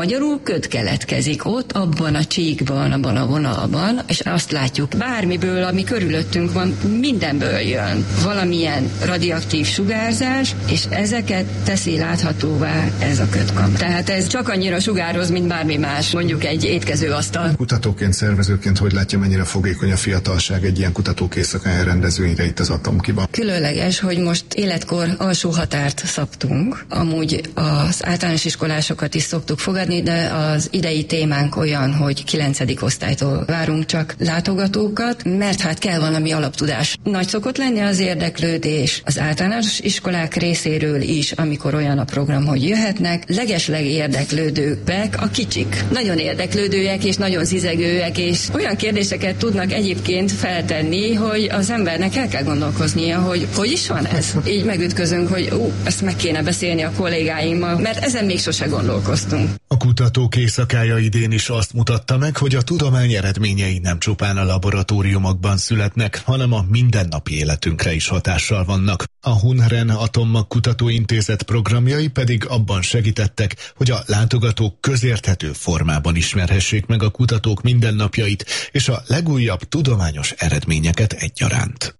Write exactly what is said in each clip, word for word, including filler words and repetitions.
Magyarul köd keletkezik ott, abban a csíkban, abban a vonalban, és azt látjuk, bármiből, ami körülöttünk van, mindenből jön valamilyen radioaktív sugárzás, és ezeket teszi láthatóvá ez a ködkamera. Tehát ez csak annyira sugároz, mint bármi más, mondjuk egy étkezőasztal. Kutatóként, szervezőként hogy látja, mennyire fogékony a fiatalság egy ilyen kutatók éjszakája rendezvényre itt az Atomkiban? Különleges, hogy most életkor alsó határt szabtunk. Amúgy az általános iskolásokat is szoktuk fogadni, de az idei témánk olyan, hogy kilencedik osztálytól várunk csak látogatókat, mert hát kell valami alaptudás. Nagy szokott lenni az érdeklődés az általános iskolák részéről is, amikor olyan a program, hogy jöhetnek. Legesleg érdeklődőek a kicsik. Nagyon érdeklődőek és nagyon zizegőek, és olyan kérdéseket tudnak egyébként feltenni, hogy az embernek el kell gondolkoznia, hogy hogy is van ez. Így megütközünk, hogy ú, ezt meg kéne beszélni a kollégáimmal, mert ezen még sose gondolkoztunk. A kutatók éjszakája idén is azt mutatta meg, hogy a tudomány eredményei nem csupán a laboratóriumokban születnek, hanem a mindennapi életünkre is hatással vannak. A Hunren Atommag Kutatóintézet programjai pedig abban segítettek, hogy a látogatók közérthető formában ismerhessék meg a kutatók mindennapjait és a legújabb tudományos eredményeket egyaránt.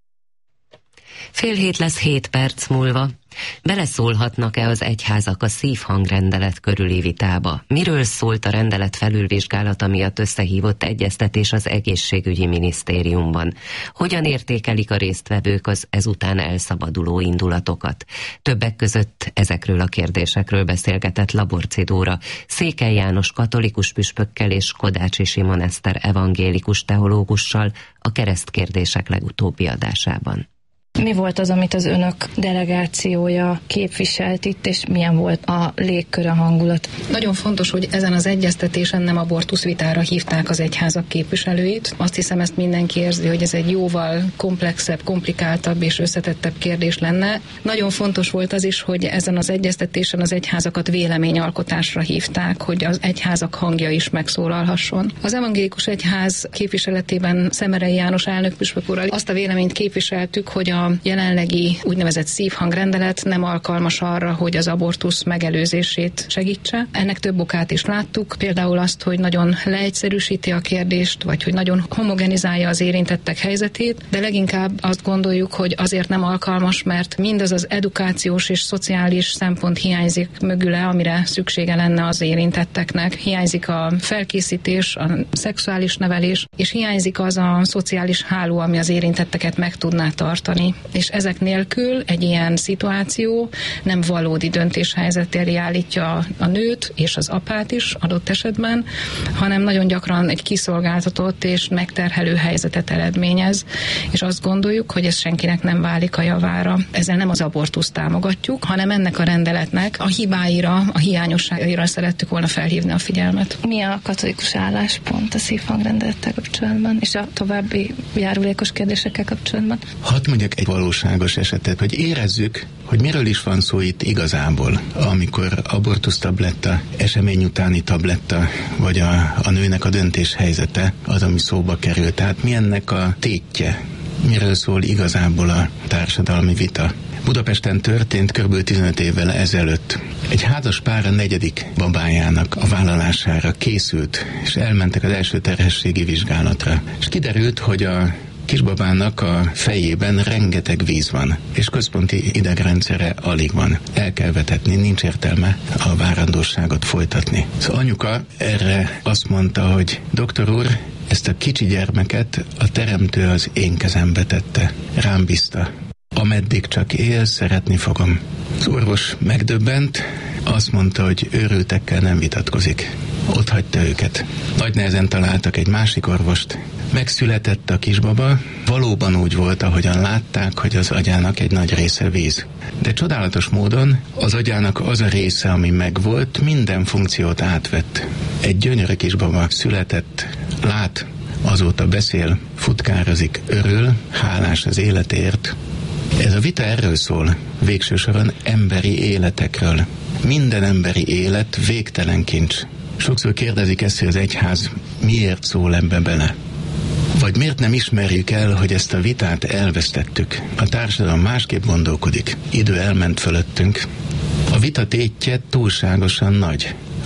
Fél hét lesz hét perc múlva. Beleszólhatnak-e az egyházak a szívhangrendelet körüli vitába? Miről szólt a rendelet felülvizsgálata miatt összehívott egyeztetés az egészségügyi minisztériumban? Hogyan értékelik a résztvevők az ezután elszabaduló indulatokat? Többek között ezekről a kérdésekről beszélgetett Laborczy Dóra Székely János katolikus püspökkel és Kodácsi Simon Eszter evangélikus teológussal a keresztkérdések legutóbbi adásában. Mi volt az, amit az önök delegációja képviselt itt, és milyen volt a légkör, a hangulat? Nagyon fontos, hogy ezen az egyeztetésen nem abortuszvitára hívták az egyházak képviselőit. Azt hiszem, ezt mindenki érzi, hogy ez egy jóval komplexebb, komplikáltabb és összetettebb kérdés lenne. Nagyon fontos volt az is, hogy ezen az egyeztetésen az egyházakat véleményalkotásra hívták, hogy az egyházak hangja is megszólalhasson. Az evangélikus egyház képviseletében Szemerei János elnökpüspök úrral azt a véleményt képviseltük, hogy a A jelenlegi úgynevezett szívhangrendelet nem alkalmas arra, hogy az abortusz megelőzését segítse. Ennek több okát is láttuk, például azt, hogy nagyon leegyszerűsíti a kérdést, vagy hogy nagyon homogenizálja az érintettek helyzetét, de leginkább azt gondoljuk, hogy azért nem alkalmas, mert mindaz az edukációs és szociális szempont hiányzik mögüle, amire szüksége lenne az érintetteknek. Hiányzik a felkészítés, a szexuális nevelés, és hiányzik az a szociális háló, ami az érintetteket meg tudná tartani. És ezek nélkül egy ilyen szituáció nem valódi döntéshelyzet elé állítja a nőt és az apát is adott esetben, hanem nagyon gyakran egy kiszolgáltatott és megterhelő helyzetet eredményez, és azt gondoljuk, hogy ez senkinek nem válik a javára. Ezzel nem az abortuszt támogatjuk, hanem ennek a rendeletnek a hibáira, a hiányosságaira szerettük volna felhívni a figyelmet. Mi a katolikus álláspont a szívhangrendelettel kapcsolatban, és a további járulékos kérdésekkel kapcsolatban? Hadd mondjak egy valóságos esetet, hogy érezzük, hogy miről is van szó itt igazából, amikor abortusz tabletta, esemény utáni tabletta, vagy a, a nőnek a döntés helyzete az, ami szóba kerül. Tehát mi ennek a tétje? Miről szól igazából a társadalmi vita? Budapesten történt kb. tizenöt évvel ezelőtt. Egy házas pár a negyedik babájának a vállalására készült, és elmentek az első terhességi vizsgálatra. És kiderült, hogy a kisbabának a fejében rengeteg víz van, és központi idegrendszere alig van. El kell vetetni, nincs értelme a várandóságot folytatni. Szóval anyuka erre azt mondta, hogy doktor úr, ezt a kicsi gyermeket a teremtő az én kezembe tette, rám bízta. Ameddig csak él, szeretni fogom. Az orvos megdöbbent, azt mondta, hogy őrültekkel nem vitatkozik. Ott hagyta őket. Nagy nehezen találtak egy másik orvost. Megszületett a kisbaba, valóban úgy volt, ahogyan látták, hogy az agyának egy nagy része víz. De csodálatos módon az agyának az a része, ami megvolt, minden funkciót átvett. Egy gyönyörű kisbaba született, lát, azóta beszél, futkározik, örül, hálás az életért. Ez a vita erről szól, végső soron emberi életekről. Minden emberi élet végtelen kincs. Sokszor kérdezik ezt, hogy az egyház miért szól ebbe bele. Vagy miért nem ismerjük el, hogy ezt a vitát elvesztettük? A társadalom másképp gondolkodik. Idő elment fölöttünk. A vita tétje túlságosan nagy.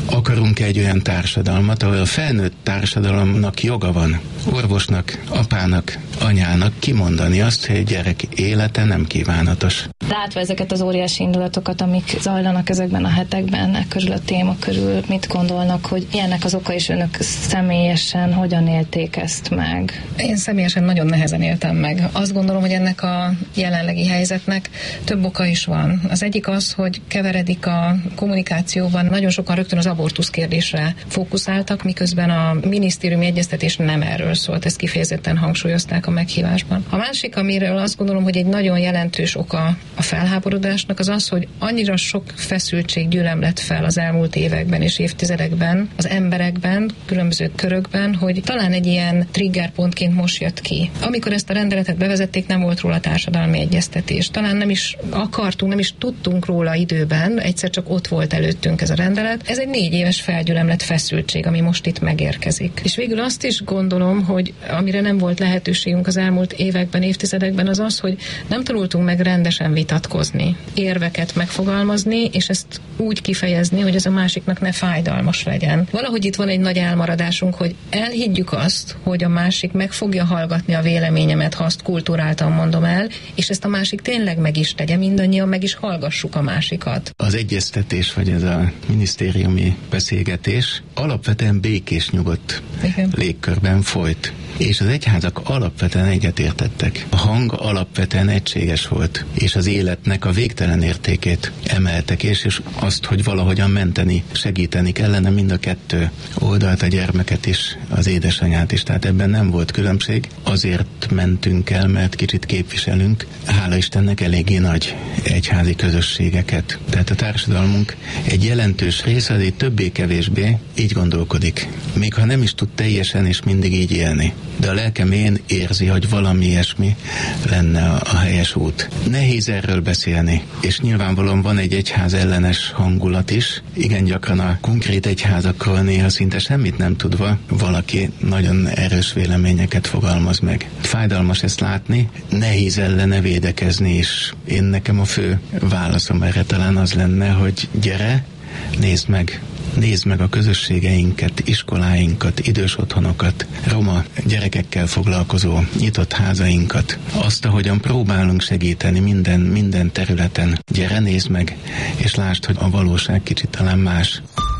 Akarunk egy olyan társadalmat, ahol a felnőtt társadalomnak joga van orvosnak, apának, anyának kimondani azt, hogy egy gyerek élete nem kívánatos. Látva ezeket az óriási indulatokat, amik zajlanak ezekben a hetekben, ennek körül a téma körül, mit gondolnak, hogy ilyennek az oka, és önök személyesen hogyan élték ezt meg? Én személyesen nagyon nehezen éltem meg. Azt gondolom, hogy ennek a jelenlegi helyzetnek több oka is van. Az egyik az, hogy keveredik a kommunikációban, nagyon sokan rögtön az abortusz kérdésre fókuszáltak, miközben a minisztériumi egyeztetés nem erről szólt, ezt kifejezetten hangsúlyozták a meghívásban. A másik, amiről azt gondolom, hogy egy nagyon jelentős oka a felháborodásnak, az az, hogy annyira sok feszültség gyűlömlett fel az elmúlt években és évtizedekben, az emberekben, különböző körökben, hogy talán egy ilyen triggerpontként most jött ki. Amikor ezt a rendeletet bevezették, nem volt róla társadalmi egyeztetés. Talán nem is akartunk, nem is tudtunk róla időben, egyszer csak ott volt előttünk ez a rendelet. Ez egy négy éves felgyülemlett feszültség, ami most itt megérkezik. És végül azt is gondolom, hogy amire nem volt lehetőségünk az elmúlt években, évtizedekben, az az, hogy nem tanultunk meg rendesen vitatkozni, érveket megfogalmazni, és ezt úgy kifejezni, hogy ez a másiknak ne fájdalmas legyen. Valahogy itt van egy nagy elmaradásunk, hogy elhiggyük azt, hogy a másik meg fogja hallgatni a véleményemet, ha azt kulturáltan mondom el, és ezt a másik tényleg meg is tegye, mindannyian meg is hallgassuk a másikat. Az egyeztetés, vagy ez a minisztériumi beszélgetés alapvetően békés, nyugodt Igen. légkörben folyt. És az egyházak alapvetően egyetértettek. A hang alapvetően egységes volt, és az életnek a végtelen értékét emeltek, és, és azt, hogy valahogyan menteni, segíteni kellene mind a kettő oldalt, a gyermeket is, az édesanyát is. Tehát ebben nem volt különbség. Azért mentünk el, mert kicsit képviselünk, hála Istennek, eléggé nagy egyházi közösségeket. Tehát a társadalmunk egy jelentős része, azért többé-kevésbé így gondolkodik. Még ha nem is tud teljesen és mindig így élni. De a lelkemén érzi, hogy valami ilyesmi lenne a, a helyes út. Nehéz erről beszélni, és nyilvánvalóan van egy egyház ellenes hangulat is. Igen gyakran a konkrét egyházakról néha szinte semmit nem tudva valaki nagyon erős véleményeket fogalmaz meg. Fájdalmas ezt látni, nehéz ellene védekezni is. Én nekem a fő válaszom erre talán az lenne, hogy gyere, nézd meg, Nézd meg a közösségeinket, iskoláinkat, idős otthonokat, roma gyerekekkel foglalkozó nyitott házainkat. Azt, ahogyan próbálunk segíteni minden, minden területen. Gyere, nézd meg, és lásd, hogy a valóság kicsit talán más.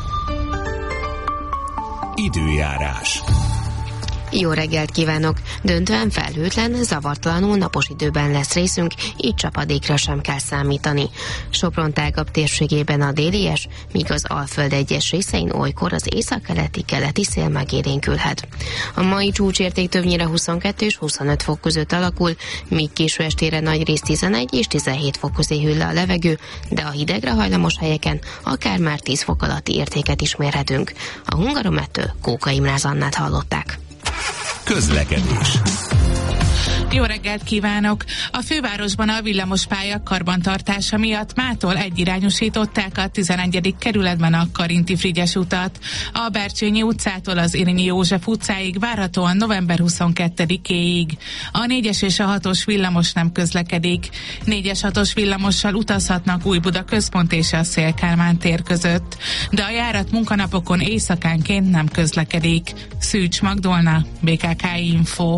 Időjárás. Jó reggelt kívánok! Döntően felhőtlen, zavartalanul napos időben lesz részünk, így csapadékra sem kell számítani. Sopron tágabb térségében a délies, míg az Alföld egyes részein olykor az északkeleti-keleti szél megélénkülhet. A mai csúcsérték többnyire huszonkettő és huszonöt fok között alakul, míg késő estére nagyrészt tizenegy és tizenhét fok közé hűl le a levegő, de a hidegre hajlamos helyeken akár már tíz fok alatti értéket is mérhetünk. A Hungaromettől Kóka Imre Annát hallották. Közlekedés. Jó reggelt kívánok! A fővárosban a villamospálya karbantartása miatt mától egyirányosították a tizenegyedik kerületben a Karinti Frigyes utat. A Bercsényi utcától az Irényi József utcáig várhatóan november huszonkettedikéig. A négyes és a hatos villamos nem közlekedik. négyes hatos villamossal utazhatnak Újbuda központ és a Széll-Kálmán tér között, de a járat munkanapokon éjszakánként nem közlekedik. Szűcs Magdolna, bé ká ká Info.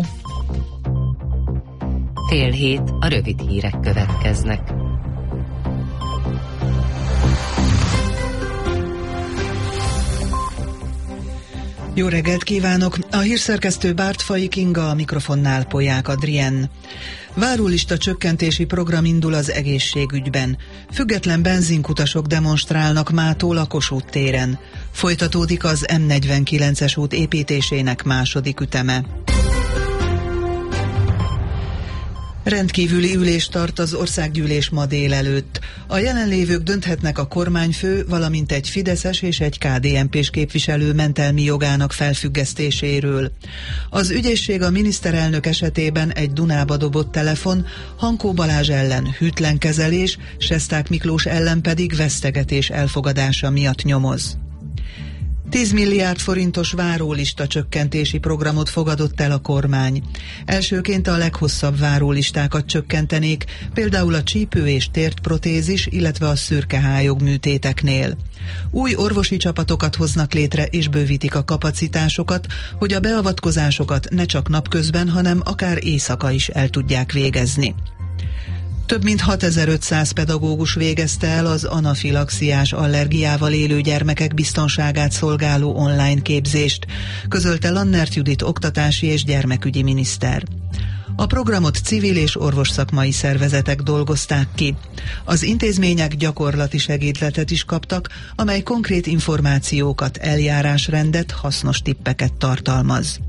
Fél hét, a rövid hírek következnek. Jó reggelt kívánok! A hírszerkesztő Bártfai Kinga, a mikrofonnál Polyák Adrien. Várólista csökkentési program indul az egészségügyben. Független benzinkutasok demonstrálnak mától a Kossuth téren. Folytatódik az em negyvenkilences út építésének második üteme. Rendkívüli ülés tart az országgyűlés ma délelőtt. A jelenlévők dönthetnek a kormányfő, valamint egy fideszes és egy ká dé en pés képviselő mentelmi jogának felfüggesztéséről. Az ügyészség a miniszterelnök esetében egy Dunába dobott telefon, Hankó Balázs ellen hűtlen kezelés, Sesták Miklós ellen pedig vesztegetés elfogadása miatt nyomoz. tíz milliárd forintos várólista csökkentési programot fogadott el a kormány. Elsőként a leghosszabb várólistákat csökkentenék, például a csípő és tértprotézis, illetve a szürkehályog műtéteknél. Új orvosi csapatokat hoznak létre és bővítik a kapacitásokat, hogy a beavatkozásokat ne csak napközben, hanem akár éjszaka is el tudják végezni. Több mint hatezer-ötszáz pedagógus végezte el az anafilaxiás allergiával élő gyermekek biztonságát szolgáló online képzést, közölte Lannert Judit oktatási és gyermekügyi miniszter. A programot civil és orvosszakmai szervezetek dolgozták ki. Az intézmények gyakorlati segédletet is kaptak, amely konkrét információkat, eljárásrendet, hasznos tippeket tartalmaz.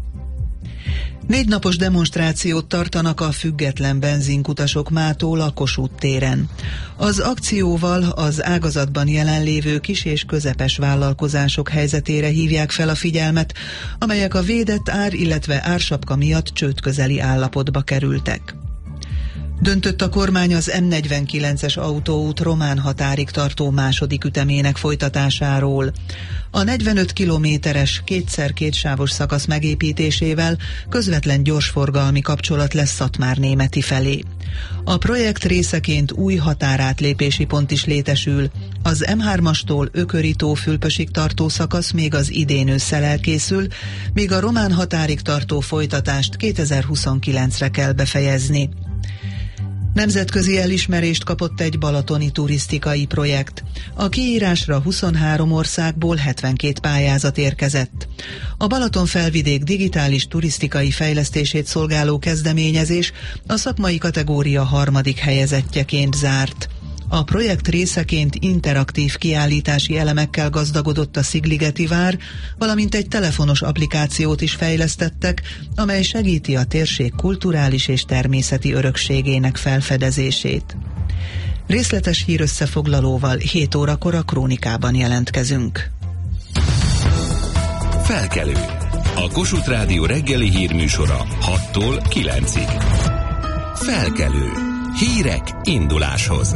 Négy napos demonstrációt tartanak a független benzinkutasok mától a Kossuth téren. Az akcióval az ágazatban jelenlévő kis és közepes vállalkozások helyzetére hívják fel a figyelmet, amelyek a védett ár, illetve ársapka miatt csődközeli állapotba kerültek. Döntött a kormány az M negyvenkilences autóút román határig tartó második ütemének folytatásáról. A negyvenöt kilométeres, kétszer kétsávos szakasz megépítésével közvetlen gyorsforgalmi kapcsolat lesz Szatmárnémeti felé. A projekt részeként új határátlépési pont is létesül. Az M hármastól Ököri-tó Fülpösig tartó szakasz még az idén ősszel elkészül, míg a román határig tartó folytatást kétezer-huszonkilencre kell befejezni. Nemzetközi elismerést kapott egy balatoni turisztikai projekt. A kiírásra huszonhárom országból hetvenkét pályázat érkezett. A Balaton felvidék digitális turisztikai fejlesztését szolgáló kezdeményezés a szakmai kategória harmadik helyezettjeként zárt. A projekt részeként interaktív kiállítási elemekkel gazdagodott a Szigligeti vár, valamint egy telefonos applikációt is fejlesztettek, amely segíti a térség kulturális és természeti örökségének felfedezését. Részletes hírösszefoglalóval hét órakor a Krónikában jelentkezünk. Felkelő. A Kossuth Rádió reggeli hírműsora hattól kilencig. Felkelő. Hírek induláshoz.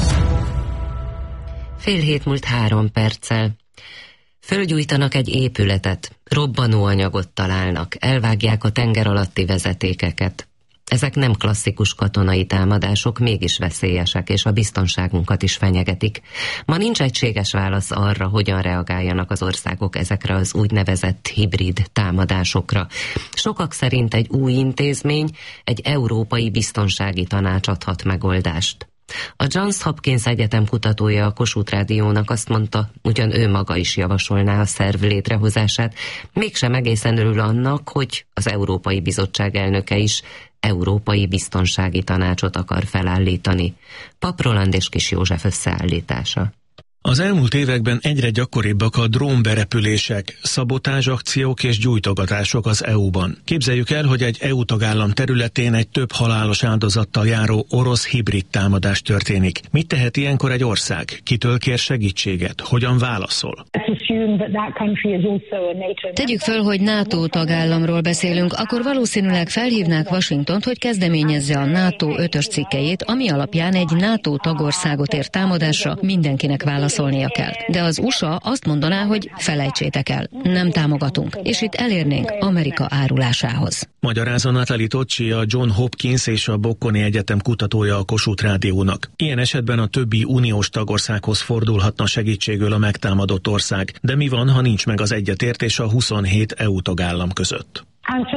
Fél hét múlt három perccel. Fölgyújtanak egy épületet, robbanóanyagot találnak, elvágják a tenger alatti vezetékeket. Ezek nem klasszikus katonai támadások, mégis veszélyesek, és a biztonságunkat is fenyegetik. Ma nincs egységes válasz arra, hogyan reagáljanak az országok ezekre az úgynevezett hibrid támadásokra. Sokak szerint egy új intézmény, egy európai biztonsági tanács adhat megoldást. A Johns Hopkins Egyetem kutatója a Kossuth Rádiónak azt mondta, ugyan ő maga is javasolná a szerv létrehozását, mégsem egészen örül annak, hogy az Európai Bizottság elnöke is Európai Biztonsági Tanácsot akar felállítani. Pap Roland és Kis József összeállítása. Az elmúlt években egyre gyakoribbak a drónberepülések, szabotázsakciók és gyújtogatások az é u-ban. Képzeljük el, hogy egy é u tagállam területén egy több halálos áldozattal járó orosz hibrid támadás történik. Mit tehet ilyenkor egy ország? Kitől kér segítséget? Hogyan válaszol? Tegyük föl, hogy NATO tagállamról beszélünk, akkor valószínűleg felhívnák Washingtont, hogy kezdeményezze a NATO ötös cikkejét, ami alapján egy NATO tagországot ért támadásra mindenkinek válaszolnia kell. De az u es á azt mondaná, hogy felejtsétek el, nem támogatunk, és itt elérnénk Amerika árulásához. Magyarázza Natalie Tocci, a John Hopkins és a Bocconi Egyetem kutatója a Kossuth Rádiónak. Ilyen esetben a többi uniós tagországhoz fordulhatna segítségül a megtámadott ország. De mi van, ha nincs meg az egyetértés a huszonhét é u tagállam között?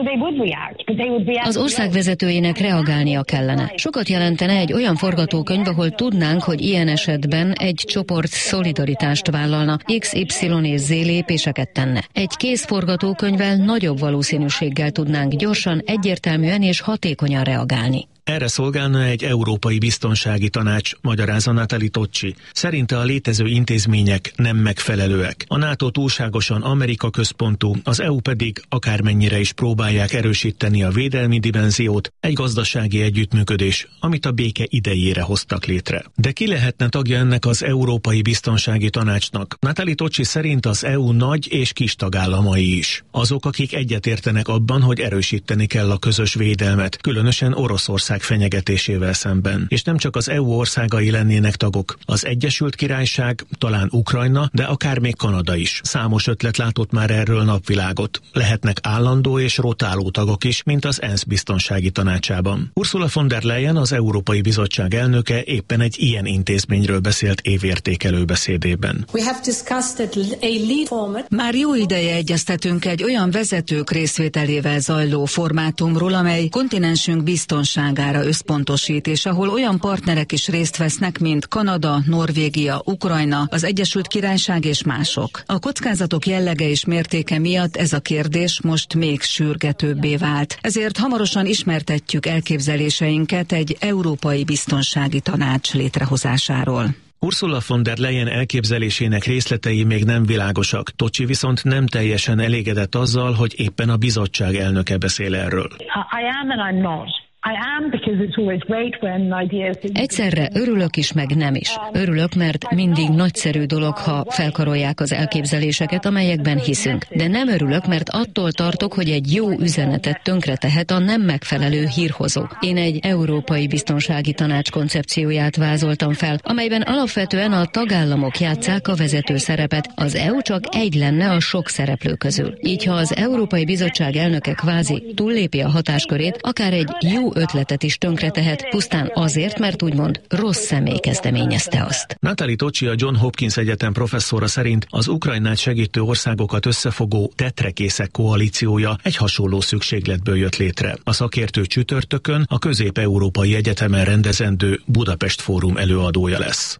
Az ország vezetőjének reagálnia kellene. Sokat jelentene egy olyan forgatókönyv, ahol tudnánk, hogy ilyen esetben egy csoport szolidaritást vállalna, X, Y és Z lépéseket tenne. Egy kész forgatókönyvvel nagyobb valószínűséggel tudnánk gyorsan, egyértelműen és hatékonyan reagálni. Erre szolgálna egy Európai Biztonsági Tanács, magyarázza Natalie Tocci. Szerinte a létező intézmények nem megfelelőek. A NATO túlságosan Amerika központú, az é u pedig akármennyire is próbálják erősíteni a védelmi dimenziót, egy gazdasági együttműködés, amit a béke idejére hoztak létre. De ki lehetne tagja ennek az Európai Biztonsági Tanácsnak? Natalie Tocci szerint az é u nagy és kis tagállamai is. Azok, akik egyetértenek abban, hogy erősíteni kell a közös védelmet, különösen Oroszország Oroszország fenyegetésével szemben. És nem csak az é u országai lennének tagok. Az Egyesült Királyság, talán Ukrajna, de akár még Kanada is. Számos ötlet látott már erről napvilágot. Lehetnek állandó és rotáló tagok is, mint az ENSZ biztonsági tanácsában. Ursula von der Leyen, az Európai Bizottság elnöke éppen egy ilyen intézményről beszélt évértékelő beszédében. Már jó ideje egyeztetünk egy olyan vezetők részvételével zajló formátumról, amely kontinensünk biztonságára összpontosít, és ahol olyan partnerek is részt vesznek, mint Kanada, Norvégia, Ukrajna, az Egyesült Királyság és mások. A kockázatok jellege és mértéke miatt ez a kérdés most még sürgetőbbé vált. Ezért hamarosan ismertetjük elképzeléseinket egy Európai Biztonsági Tanács létrehozásáról. Ursula von der Leyen elképzelésének részletei még nem világosak. Tocsi viszont nem teljesen elégedett azzal, hogy éppen a bizottság elnöke beszél erről. Egyszerre örülök is, meg nem is. Örülök, mert mindig nagyszerű dolog, ha felkarolják az elképzeléseket, amelyekben hiszünk. De nem örülök, mert attól tartok, hogy egy jó üzenetet tönkretehet a nem megfelelő hírhozó. Én egy Európai Biztonsági Tanács koncepcióját vázoltam fel, amelyben alapvetően a tagállamok játsszák a vezető szerepet, az é u csak egy lenne a sok szereplő közül. Így, ha az Európai Bizottság elnöke kvázi túllépi a hatáskörét, akár egy jó ötletet is tönkretehet, pusztán azért, mert úgymond rossz személy kezdeményezte azt. Natalie Tocsi, a John Hopkins Egyetem professzora szerint az Ukrajnát segítő országokat összefogó tetrekészek koalíciója egy hasonló szükségletből jött létre. A szakértő csütörtökön a Közép-Európai Egyetemen rendezendő Budapest Fórum előadója lesz.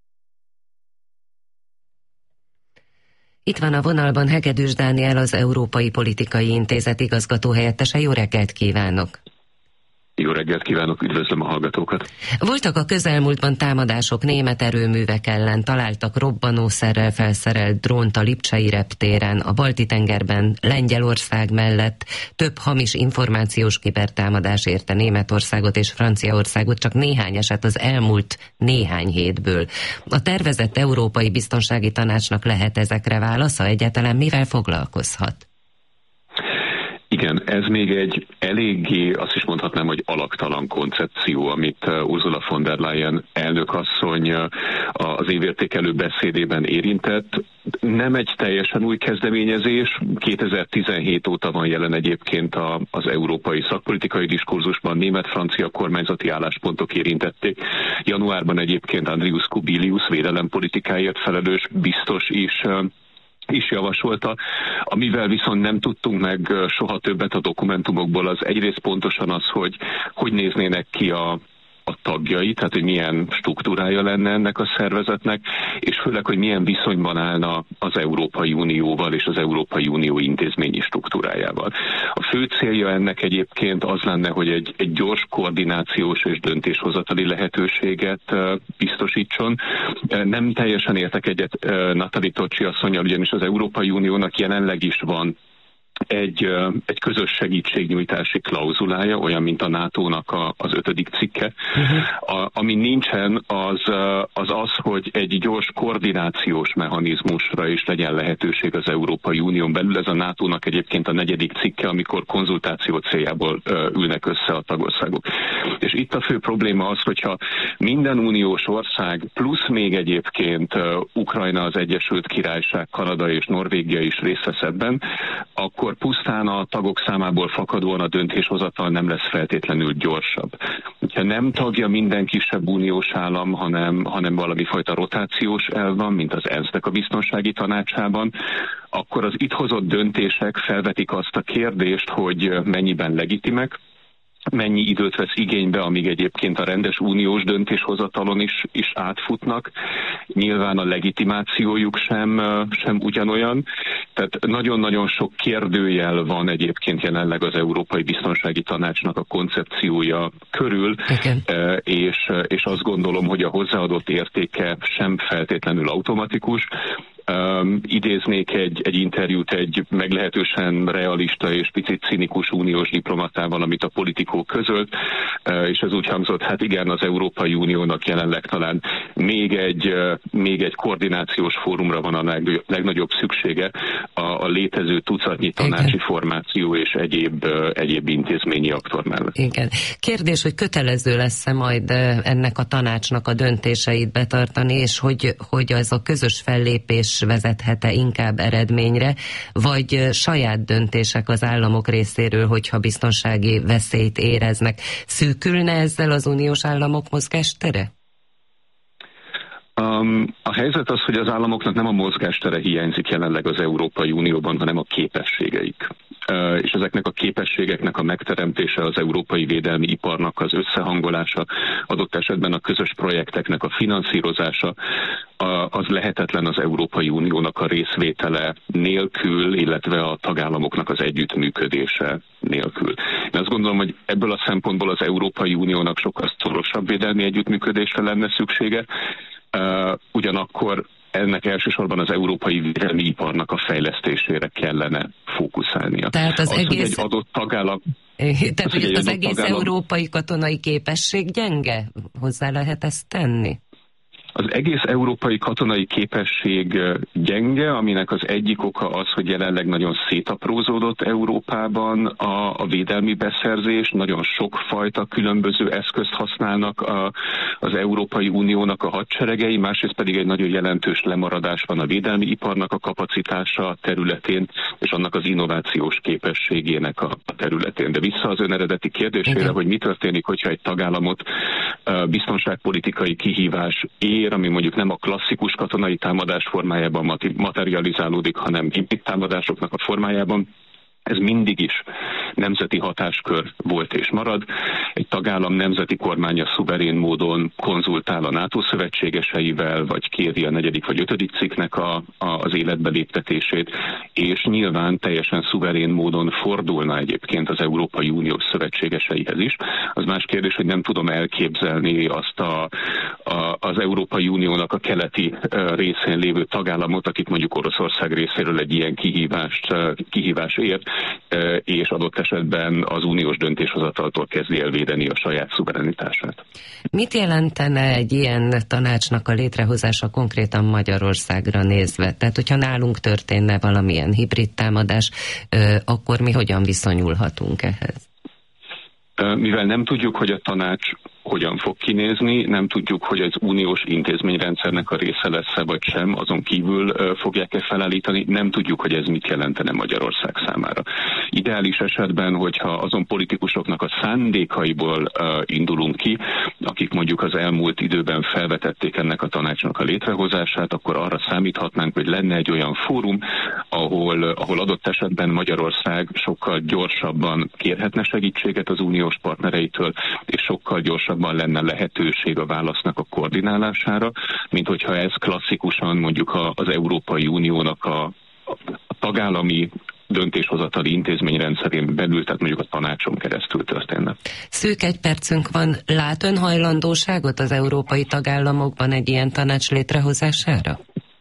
Itt van a vonalban Hegedűs Dániel, az Európai Politikai Intézet igazgatóhelyettese. Jó reggelt kívánok! Jó reggelt kívánok, üdvözlöm a hallgatókat! Voltak a közelmúltban támadások német erőművek ellen, találtak robbanószerrel felszerelt drónt a Lipcsei reptéren, a Balti-tengerben, Lengyelország mellett több hamis információs kibertámadás érte Németországot és Franciaországot, csak néhány eset az elmúlt néhány hétből. A tervezett Európai Biztonsági Tanácsnak lehet ezekre válasza? Egyáltalán mivel foglalkozhat? Igen, ez még egy eléggé, azt is mondhatnám, hogy alaktalan koncepció, amit Ursula von der Leyen elnökasszony az évértékelő beszédében érintett. Nem egy teljesen új kezdeményezés, kétezer-tizenhét óta van jelen egyébként az európai szakpolitikai diskurzusban, német-francia kormányzati álláspontok érintették. Januárban egyébként Andrius Kubilius védelempolitikáért felelős biztos is is javasolta. Amivel viszont nem tudtunk meg soha többet a dokumentumokból, az egyrészt pontosan az, hogy hogy néznének ki a a tagjai, tehát hogy milyen struktúrája lenne ennek a szervezetnek, és főleg, hogy milyen viszonyban állna az Európai Unióval és az Európai Unió intézményi struktúrájával. A fő célja ennek egyébként az lenne, hogy egy, egy gyors koordinációs és döntéshozatali lehetőséget biztosítson. Nem teljesen értek egyet Natalie Tocsi asszonnyal, ugyanis az Európai Uniónak jelenleg is van egy, egy közös segítségnyújtási klauzulája, olyan, mint a nátónak a, az ötödik cikke. Uh-huh. A, ami nincsen, az, az az, hogy egy gyors koordinációs mechanizmusra is legyen lehetőség az Európai Unión belül. Ez a nátónak egyébként a negyedik cikke, amikor konzultáció céljából ülnek össze a tagországok. És itt a fő probléma az, hogyha minden uniós ország, plusz még egyébként Ukrajna, az Egyesült Királyság, Kanada és Norvégia is részt vesz ebben, akkor pusztán a tagok számából fakadóan a döntéshozatal nem lesz feltétlenül gyorsabb. Ha nem tagja minden kisebb uniós állam, hanem, hanem valami fajta rotációs elv van, mint az ENSZ-nek a biztonsági tanácsában, akkor az itt hozott döntések felvetik azt a kérdést, hogy mennyiben legitimek, mennyi időt vesz igénybe, amíg egyébként a rendes uniós döntéshozatalon is, is átfutnak. Nyilván a legitimációjuk sem, sem ugyanolyan. Tehát nagyon-nagyon sok kérdőjel van egyébként jelenleg az Európai Biztonsági Tanácsnak a koncepciója körül, és, és azt gondolom, hogy a hozzáadott értéke sem feltétlenül automatikus. Um, idéznék egy, egy interjút egy meglehetősen realista és picit cinikus uniós diplomatával, amit a Politico közölt, uh, és ez úgy hangzott, hát igen, az Európai Uniónak jelenleg talán még egy, uh, még egy koordinációs fórumra van a leg, legnagyobb szüksége a, a létező tucatnyi tanácsi igen. formáció és egyéb, uh, egyéb intézményi aktor mellett. Igen. Kérdés, hogy kötelező lesz-e majd ennek a tanácsnak a döntéseit betartani, és hogy, hogy az a közös fellépés vezethet-e inkább eredményre, vagy saját döntések az államok részéről, hogyha biztonsági veszélyt éreznek. Szűkülne ezzel az uniós államok mozgástere? Um, a helyzet az, hogy az államoknak nem a mozgástere hiányzik jelenleg az Európai Unióban, hanem a képességeik. Uh, és ezeknek a képességeknek a megteremtése, az európai védelmi iparnak az összehangolása, adott esetben a közös projekteknek a finanszírozása, uh, az lehetetlen az Európai Uniónak a részvétele nélkül, illetve a tagállamoknak az együttműködése nélkül. Én azt gondolom, hogy ebből a szempontból az Európai Uniónak sokkal szorosabb védelmi együttműködésre lenne szüksége, uh, ugyanakkor ennek elsősorban az európai védelmi iparnak a fejlesztésére kellene fókuszálnia. Tehát az, az egész... hogy egy adott tagállam... Tehát, az, hogy, hogy az egész tagállam... európai katonai képesség gyenge? Hozzá lehet ezt tenni? Az egész európai katonai képesség gyenge, aminek az egyik oka az, hogy jelenleg nagyon szétaprózódott Európában a, a védelmi beszerzés, nagyon sokfajta különböző eszközt használnak a, az Európai Uniónak a hadseregei, másrészt pedig egy nagyon jelentős lemaradás van a védelmi iparnak a kapacitása területén, és annak az innovációs képességének a, a területén. De vissza az ön eredeti kérdésére, igen. hogy mi történik, hogyha egy tagállamot uh, biztonságpolitikai kihívás ér, ami mondjuk nem a klasszikus katonai támadás formájában materializálódik, hanem hibrid támadásoknak a formájában. Ez mindig is nemzeti hatáskör volt és marad. Egy tagállam nemzeti kormánya szuverén módon konzultál a NATO szövetségeseivel, vagy kéri a negyedik vagy ötödik cikknek a, a, az életbe léptetését, és nyilván teljesen szuverén módon fordulna egyébként az Európai Unió szövetségeseihez is. Az más kérdés, hogy nem tudom elképzelni azt a, a, az Európai Uniónak a keleti részén lévő tagállamot, akit mondjuk Oroszország részéről egy ilyen kihívást, kihívás ért, és adott esetben az uniós döntéshozataltól kezdi elvédeni a saját szuverenitását. Mit jelentene egy ilyen tanácsnak a létrehozása konkrétan Magyarországra nézve? Tehát, hogyha nálunk történne valamilyen hibrid támadás, akkor mi hogyan viszonyulhatunk ehhez? Mivel nem tudjuk, hogy a tanács hogyan fog kinézni, nem tudjuk, hogy az uniós intézményrendszernek a része lesz-e vagy sem, azon kívül fogják-e felállítani, nem tudjuk, hogy ez mit jelentene Magyarország számára. Ideális esetben, hogyha azon politikusoknak a szándékaiból uh, indulunk ki, akik mondjuk az elmúlt időben felvetették ennek a tanácsnak a létrehozását, akkor arra számíthatnánk, hogy lenne egy olyan fórum, ahol, ahol adott esetben Magyarország sokkal gyorsabban kérhetne segítséget az uniós partnereitől, és sokkal gyorsabban lenne lehetőség a válasznak a koordinálására, mint hogyha ez klasszikusan mondjuk az Európai Uniónak a, a tagállami döntéshozatali intézményrendszerén belül, tehát mondjuk a tanácson keresztül történne. Szűk egy percünk van. Lát ön hajlandóságot az európai tagállamokban egy ilyen tanács létrehozására?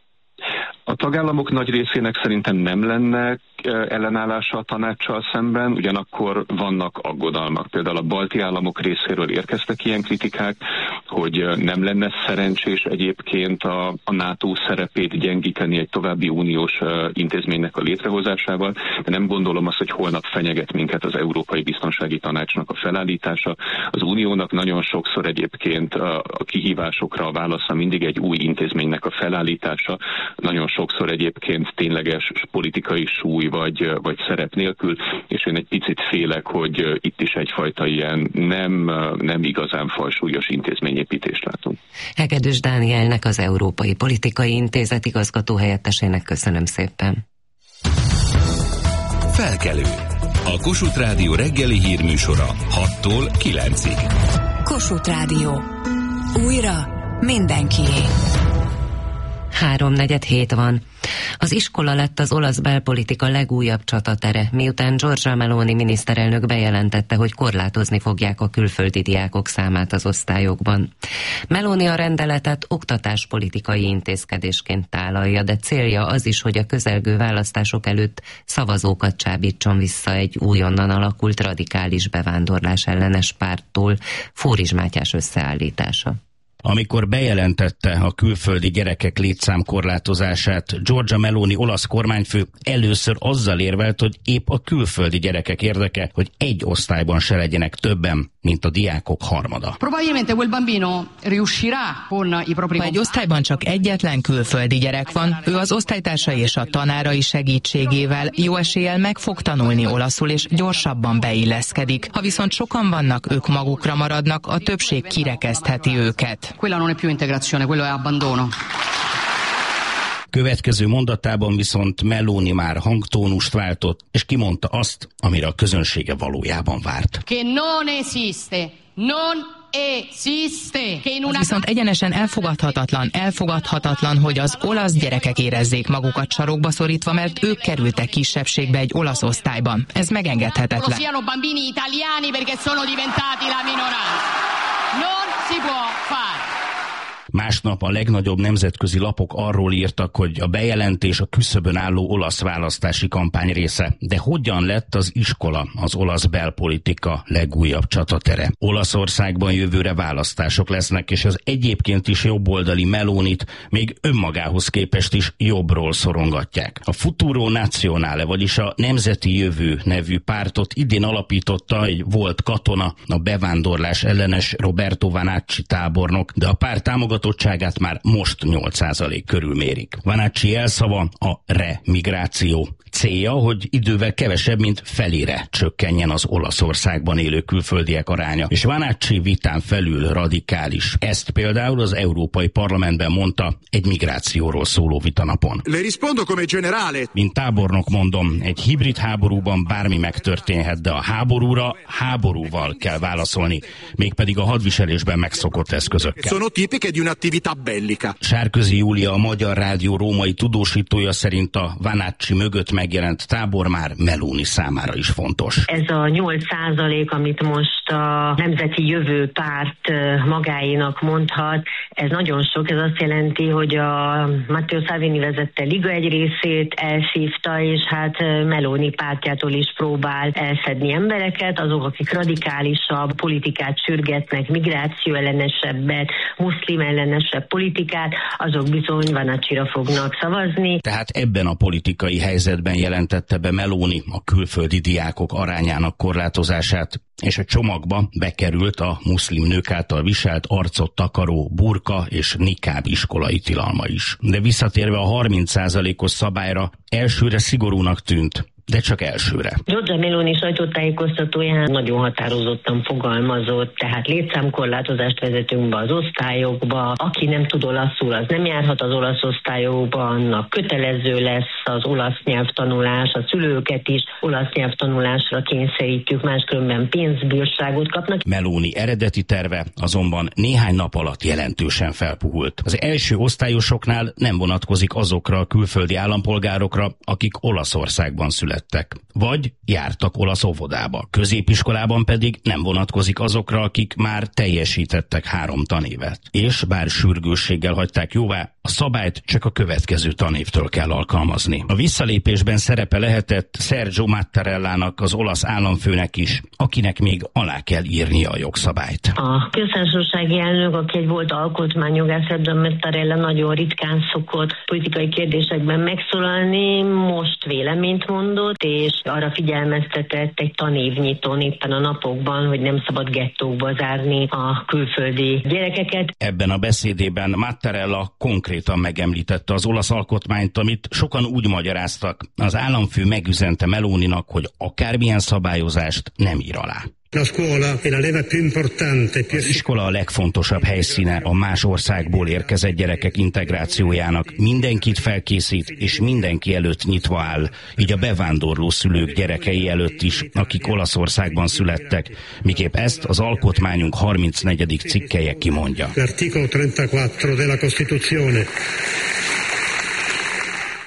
A tagállamok nagy részének szerintem nem lenne ellenállása a tanácssal szemben, ugyanakkor vannak aggodalmak. Például a balti államok részéről érkeztek ilyen kritikák, hogy nem lenne szerencsés egyébként a, a NATO szerepét gyengíteni egy további uniós intézménynek a létrehozásával, de nem gondolom azt, hogy holnap fenyeget minket az Európai Biztonsági Tanácsnak a felállítása. Az uniónak nagyon sokszor egyébként a, a kihívásokra a válasza mindig egy új intézménynek a felállítása, nagyon sokszor egyébként tényleges politikai súly vagy, vagy szerep nélkül, és én egy picit félek, hogy itt is egyfajta ilyen nem, nem igazán fajsúlyos intézményépítést látunk. Hegedűs Dánielnek, az Európai Politikai Intézet igazgatóhelyettesének köszönöm szépen. Felkelő. A Kossuth Rádió reggeli hírműsora hattól kilencig. Kossuth Rádió. Újra mindenkié. Háromnegyed hét van. Az iskola lett az olasz belpolitika legújabb csatatere, miután Giorgia Meloni miniszterelnök bejelentette, hogy korlátozni fogják a külföldi diákok számát az osztályokban. Meloni a rendeletet oktatáspolitikai intézkedésként tálalja, de célja az is, hogy a közelgő választások előtt szavazókat csábítson vissza egy újonnan alakult radikális bevándorlás ellenes párttól. Fóris Mátyás összeállítása. Amikor bejelentette a külföldi gyerekek létszámkorlátozását, Giorgia Meloni olasz kormányfő először azzal érvelt, hogy épp a külföldi gyerekek érdeke, hogy egy osztályban se legyenek többen, mint a diákok harmada. Ha egy osztályban csak egyetlen külföldi gyerek van, ő az osztálytársai és a tanárai segítségével jó eséllyel meg fog tanulni olaszul és gyorsabban beilleszkedik. Ha viszont sokan vannak, ők magukra maradnak, a többség kirekesztheti őket. Quella non è più integrazione, quello è abbandono. Következő mondatában viszont Meloni már hangtónust váltott, és kimondta azt, amire a közönsége valójában várt. Che non esiste, non Ez viszont egyenesen elfogadhatatlan, elfogadhatatlan, hogy az olasz gyerekek érezzék magukat sarokba szorítva, mert ők kerültek kisebbségbe egy olasz osztályban. Ez megengedhetetlen. Másnap a legnagyobb nemzetközi lapok arról írtak, hogy a bejelentés a küszöbön álló olasz választási kampány része. De hogyan lett az iskola az olasz belpolitika legújabb csatatere? Olaszországban jövőre választások lesznek, és az egyébként is jobboldali Melonit még önmagához képest is jobbról szorongatják. A Futuro Nazionale, vagyis a Nemzeti Jövő nevű pártot idén alapította egy volt katona, a bevándorlás ellenes Roberto Vanacci tábornok, de a párt támogatóságát már most nyolc százalék körül mérik. Vanacci elszava a remigráció. Célja, hogy idővel kevesebb, mint felére csökkenjen az Olaszországban élő külföldiek aránya. És Vanacci vitán felül radikális. Ezt például az Európai Parlamentben mondta egy migrációról szóló vitanapon. Le rispondo come generale. Mint tábornok mondom, egy hibrid háborúban bármi megtörténhet, de a háborúra háborúval kell válaszolni, mégpedig a hadviselésben megszokott eszközökkel. Sono tipiche di un'attività bellica. Sárközi Júlia, a Magyar Rádió római tudósítója szerint a Vanacci mögött megjelent tábor már Meloni számára is fontos. Ez a nyolc százalék, amit most a Nemzeti Jövő párt magáénak mondhat, ez nagyon sok. Ez azt jelenti, hogy a Matteo Salvini vezette liga egy részét elszívta, és hát Meloni pártjától is próbál elszedni embereket, azok, akik radikálisabb politikát sürgetnek, migráció ellenesebbet, muszlim ellenesebb politikát, azok bizony Vanaccira fognak szavazni. Tehát ebben a politikai helyzetben jelentette be Meloni a külföldi diákok arányának korlátozását, és a csomagba bekerült a muszlim nők által viselt arcot takaró burka és nikáb iskolai tilalma is. De visszatérve a harminc százalékos szabályra, elsőre szigorúnak tűnt, de csak elsőre. Giorgia Meloni sajtótájékoztatóján nagyon határozottan fogalmazott, tehát létszámkorlátozást vezetünk be az osztályokba, aki nem tud olaszul, az nem járhat az olasz osztályokba, annak kötelező lesz az olasz nyelvtanulás, a szülőket is olasz nyelvtanulásra kényszerítjük, máskülönben pénzbírságot kapnak. Meloni eredeti terve azonban néhány nap alatt jelentősen felpuhult. Az első osztályosoknál nem vonatkozik azokra a külföldi állampolgárokra, akik Olaszországban születtek, vagy jártak olasz óvodába. Középiskolában pedig nem vonatkozik azokra, akik már teljesítettek három tanévet. És bár sürgősséggel hagyták jóvá, a szabályt csak a következő tanévtől kell alkalmazni. A visszalépésben szerepe lehetett Sergio Mattarellának, az olasz államfőnek is, akinek még alá kell írnia a jogszabályt. A köztársasági elnök, aki egy volt alkotmányjogász, Sergio Mattarella nagyon ritkán szokott politikai kérdésekben megszólalni, most véleményt mondott, és arra figyelmeztetett egy tanévnyitón éppen a napokban, hogy nem szabad gettókba zárni a külföldi gyerekeket. Ebben a beszédében Mattarella konkrétan megemlítette az olasz alkotmányt, amit sokan úgy magyaráztak. Az államfő megüzente Meloninak, hogy akármilyen szabályozást nem ír alá. Az iskola a legfontosabb helyszíne a más országból érkezett gyerekek integrációjának. Mindenkit felkészít, és mindenki előtt nyitva áll, így a bevándorló szülők gyerekei előtt is, akik Olaszországban születtek, miképp ezt az alkotmányunk harmincnegyedik cikkelye kimondja.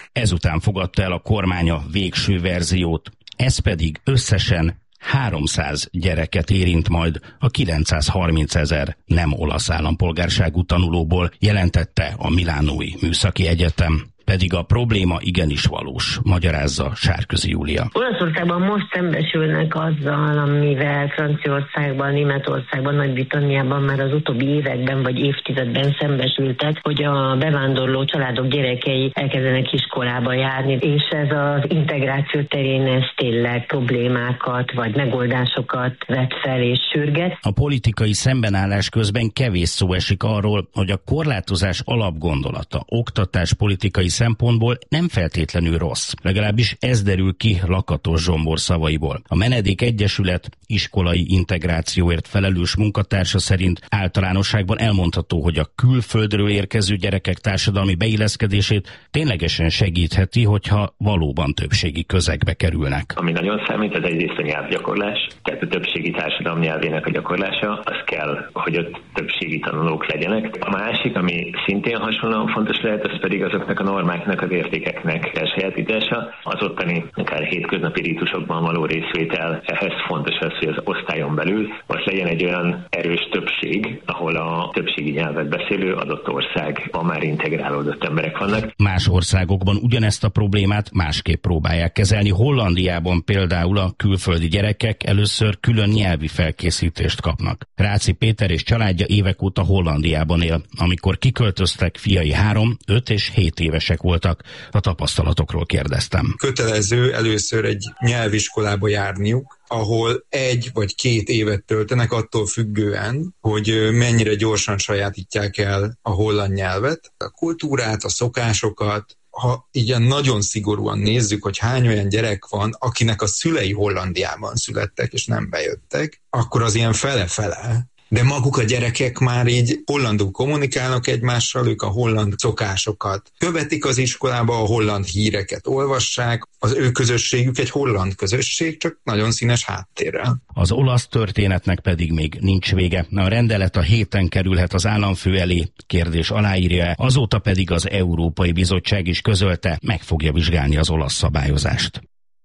Ezután fogadta el a kormány a végső verziót. Ez pedig összesen háromszáz gyereket érint majd a kilencszázharminc ezer nem olasz állampolgárságú tanulóból, jelentette a Milánói Műszaki Egyetem. Pedig a probléma igenis valós, magyarázza Sárközi Júlia. Olaszországban most szembesülnek azzal, amivel Franciaországban, Németországban, Nagy-Britanniában már az utóbbi években vagy évtizedben szembesültek, hogy a bevándorló családok gyerekei elkezdenek iskolába járni, és ez az integráció terén ez tényleg problémákat vagy megoldásokat vet fel és sürget. A politikai szembenállás közben kevés szó esik arról, hogy a korlátozás alapgondolata oktatás politikai szempontból nem feltétlenül rossz. Legalábbis ez derül ki Lakatos Zsombor szavaiból. A Menedék Egyesület iskolai integrációért felelős munkatársa szerint általánosságban elmondható, hogy a külföldről érkező gyerekek társadalmi beilleszkedését ténylegesen segítheti, hogyha valóban többségi közegbe kerülnek. Ami nagyon számít, az egyrészt a nyelvgyakorlás, tehát a többségi társadalom nyelvének a gyakorlása, az kell, hogy ott többségi tanulók legyenek. A másik, ami szintén hasonlóan fontos lehet, az pedig azoknak a normáknak, az értékeknek elsajátítása, az ottani akár hétköznapi rítusokban való részvétel. Ehhez fontos az, hogy az osztályon belül most legyen egy olyan erős többség, ahol a többségi nyelvet beszélő adott országban már integrálódott emberek vannak. Más országokban ugyanezt a problémát másképp próbálják kezelni. Hollandiában például a külföldi gyerekek először külön nyelvi felkészítést kapnak. Ráczi Péter és családja évek óta Hollandiában él. Amikor kiköltöztek, fiai három, öt és hét évesek voltak. A tapasztalatokról kérdeztem. Kötelező először egy nyelviskolába járniuk, ahol egy vagy két évet töltenek attól függően, hogy mennyire gyorsan sajátítják el a holland nyelvet, a kultúrát, a szokásokat. Ha igen nagyon szigorúan nézzük, hogy hány olyan gyerek van, akinek a szülei Hollandiában születtek és nem bejöttek, akkor az ilyen fele-fele. De maguk a gyerekek már így hollandul kommunikálnak egymással, ők a holland szokásokat követik az iskolába, a holland híreket olvassák, az ő közösségük egy holland közösség, csak nagyon színes háttérrel. Az olasz történetnek pedig még nincs vége. A rendelet a héten kerülhet az államfő elé, kérdés aláírja, azóta pedig az Európai Bizottság is közölte, meg fogja vizsgálni az olasz szabályozást.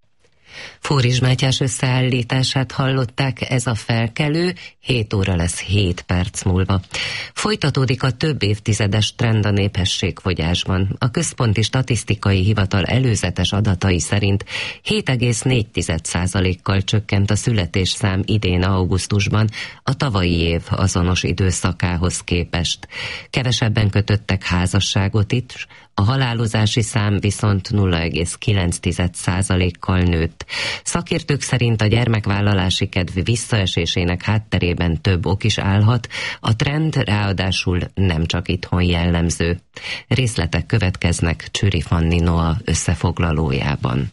Fóris Mátyás összeállítását hallották, ez a felkelő, hét óra lesz hét perc múlva. Folytatódik a több évtizedes trend a népességfogyásban. A Központi Statisztikai Hivatal előzetes adatai szerint hét egész négy százalékkal csökkent a születésszám idén augusztusban a tavalyi év azonos időszakához képest. Kevesebben kötöttek házasságot itt, a halálozási szám viszont nulla egész kilenc százalékkal nőtt. Szakértők szerint a gyermekvállalási kedv visszaesésének hátterében több ok is állhat, a trend ráadásul nem csak itthon jellemző. Részletek következnek Csüri Fanni Noa összefoglalójában.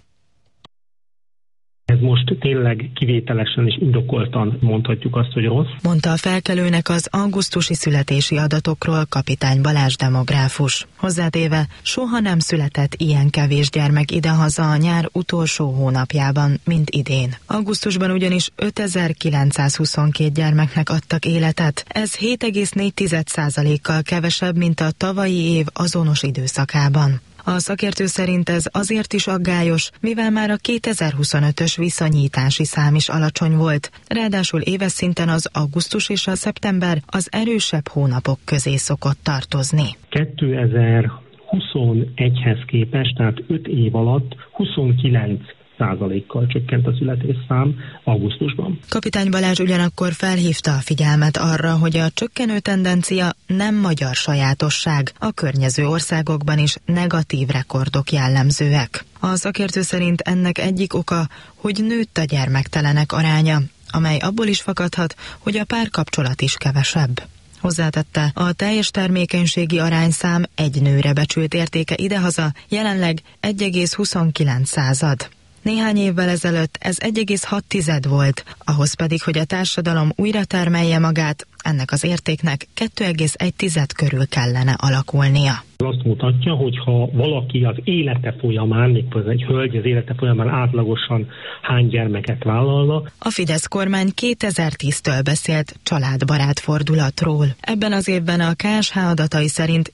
Ez most tényleg kivételesen és indokoltan mondhatjuk azt, hogy rossz. Mondta a felkelőnek az augusztusi születési adatokról kapitány Balázs demográfus. Hozzátéve, soha nem született ilyen kevés gyermek idehaza a nyár utolsó hónapjában, mint idén. Augusztusban ugyanis ötezer-kilencszázhuszonkettő gyermeknek adtak életet. Ez hét egész négy százalékkal kevesebb, mint a tavalyi év azonos időszakában. A szakértő szerint ez azért is aggályos, mivel már a kétezer-huszonötös viszonyítási szám is alacsony volt, ráadásul éves szinten az augusztus és a szeptember az erősebb hónapok közé szokott tartozni. kétezer-huszonegyhez képest, tehát öt év alatt huszonkilenc százalékkal csökkent a születésszám augusztusban. Kapitány Balázs ugyanakkor felhívta a figyelmet arra, hogy a csökkenő tendencia nem magyar sajátosság, a környező országokban is negatív rekordok jellemzőek. A szakértő szerint ennek egyik oka, hogy nőtt a gyermektelenek aránya, amely abból is fakadhat, hogy a párkapcsolat is kevesebb. Hozzátette, a teljes termékenységi arányszám egy nőre becsült értéke idehaza jelenleg egy egész huszonkilenc század. Néhány évvel ezelőtt ez egy egész hat volt, ahhoz pedig, hogy a társadalom újra termelje magát, ennek az értéknek kettő egész egy körül kellene alakulnia. Azt mutatja, hogy ha valaki az élete folyamán, méghozzá egy hölgy az élete folyamán átlagosan hány gyermeket vállalna. A Fidesz kormány kétezer-tíztől beszélt családbarát fordulatról. Ebben az évben a ká es há adatai szerint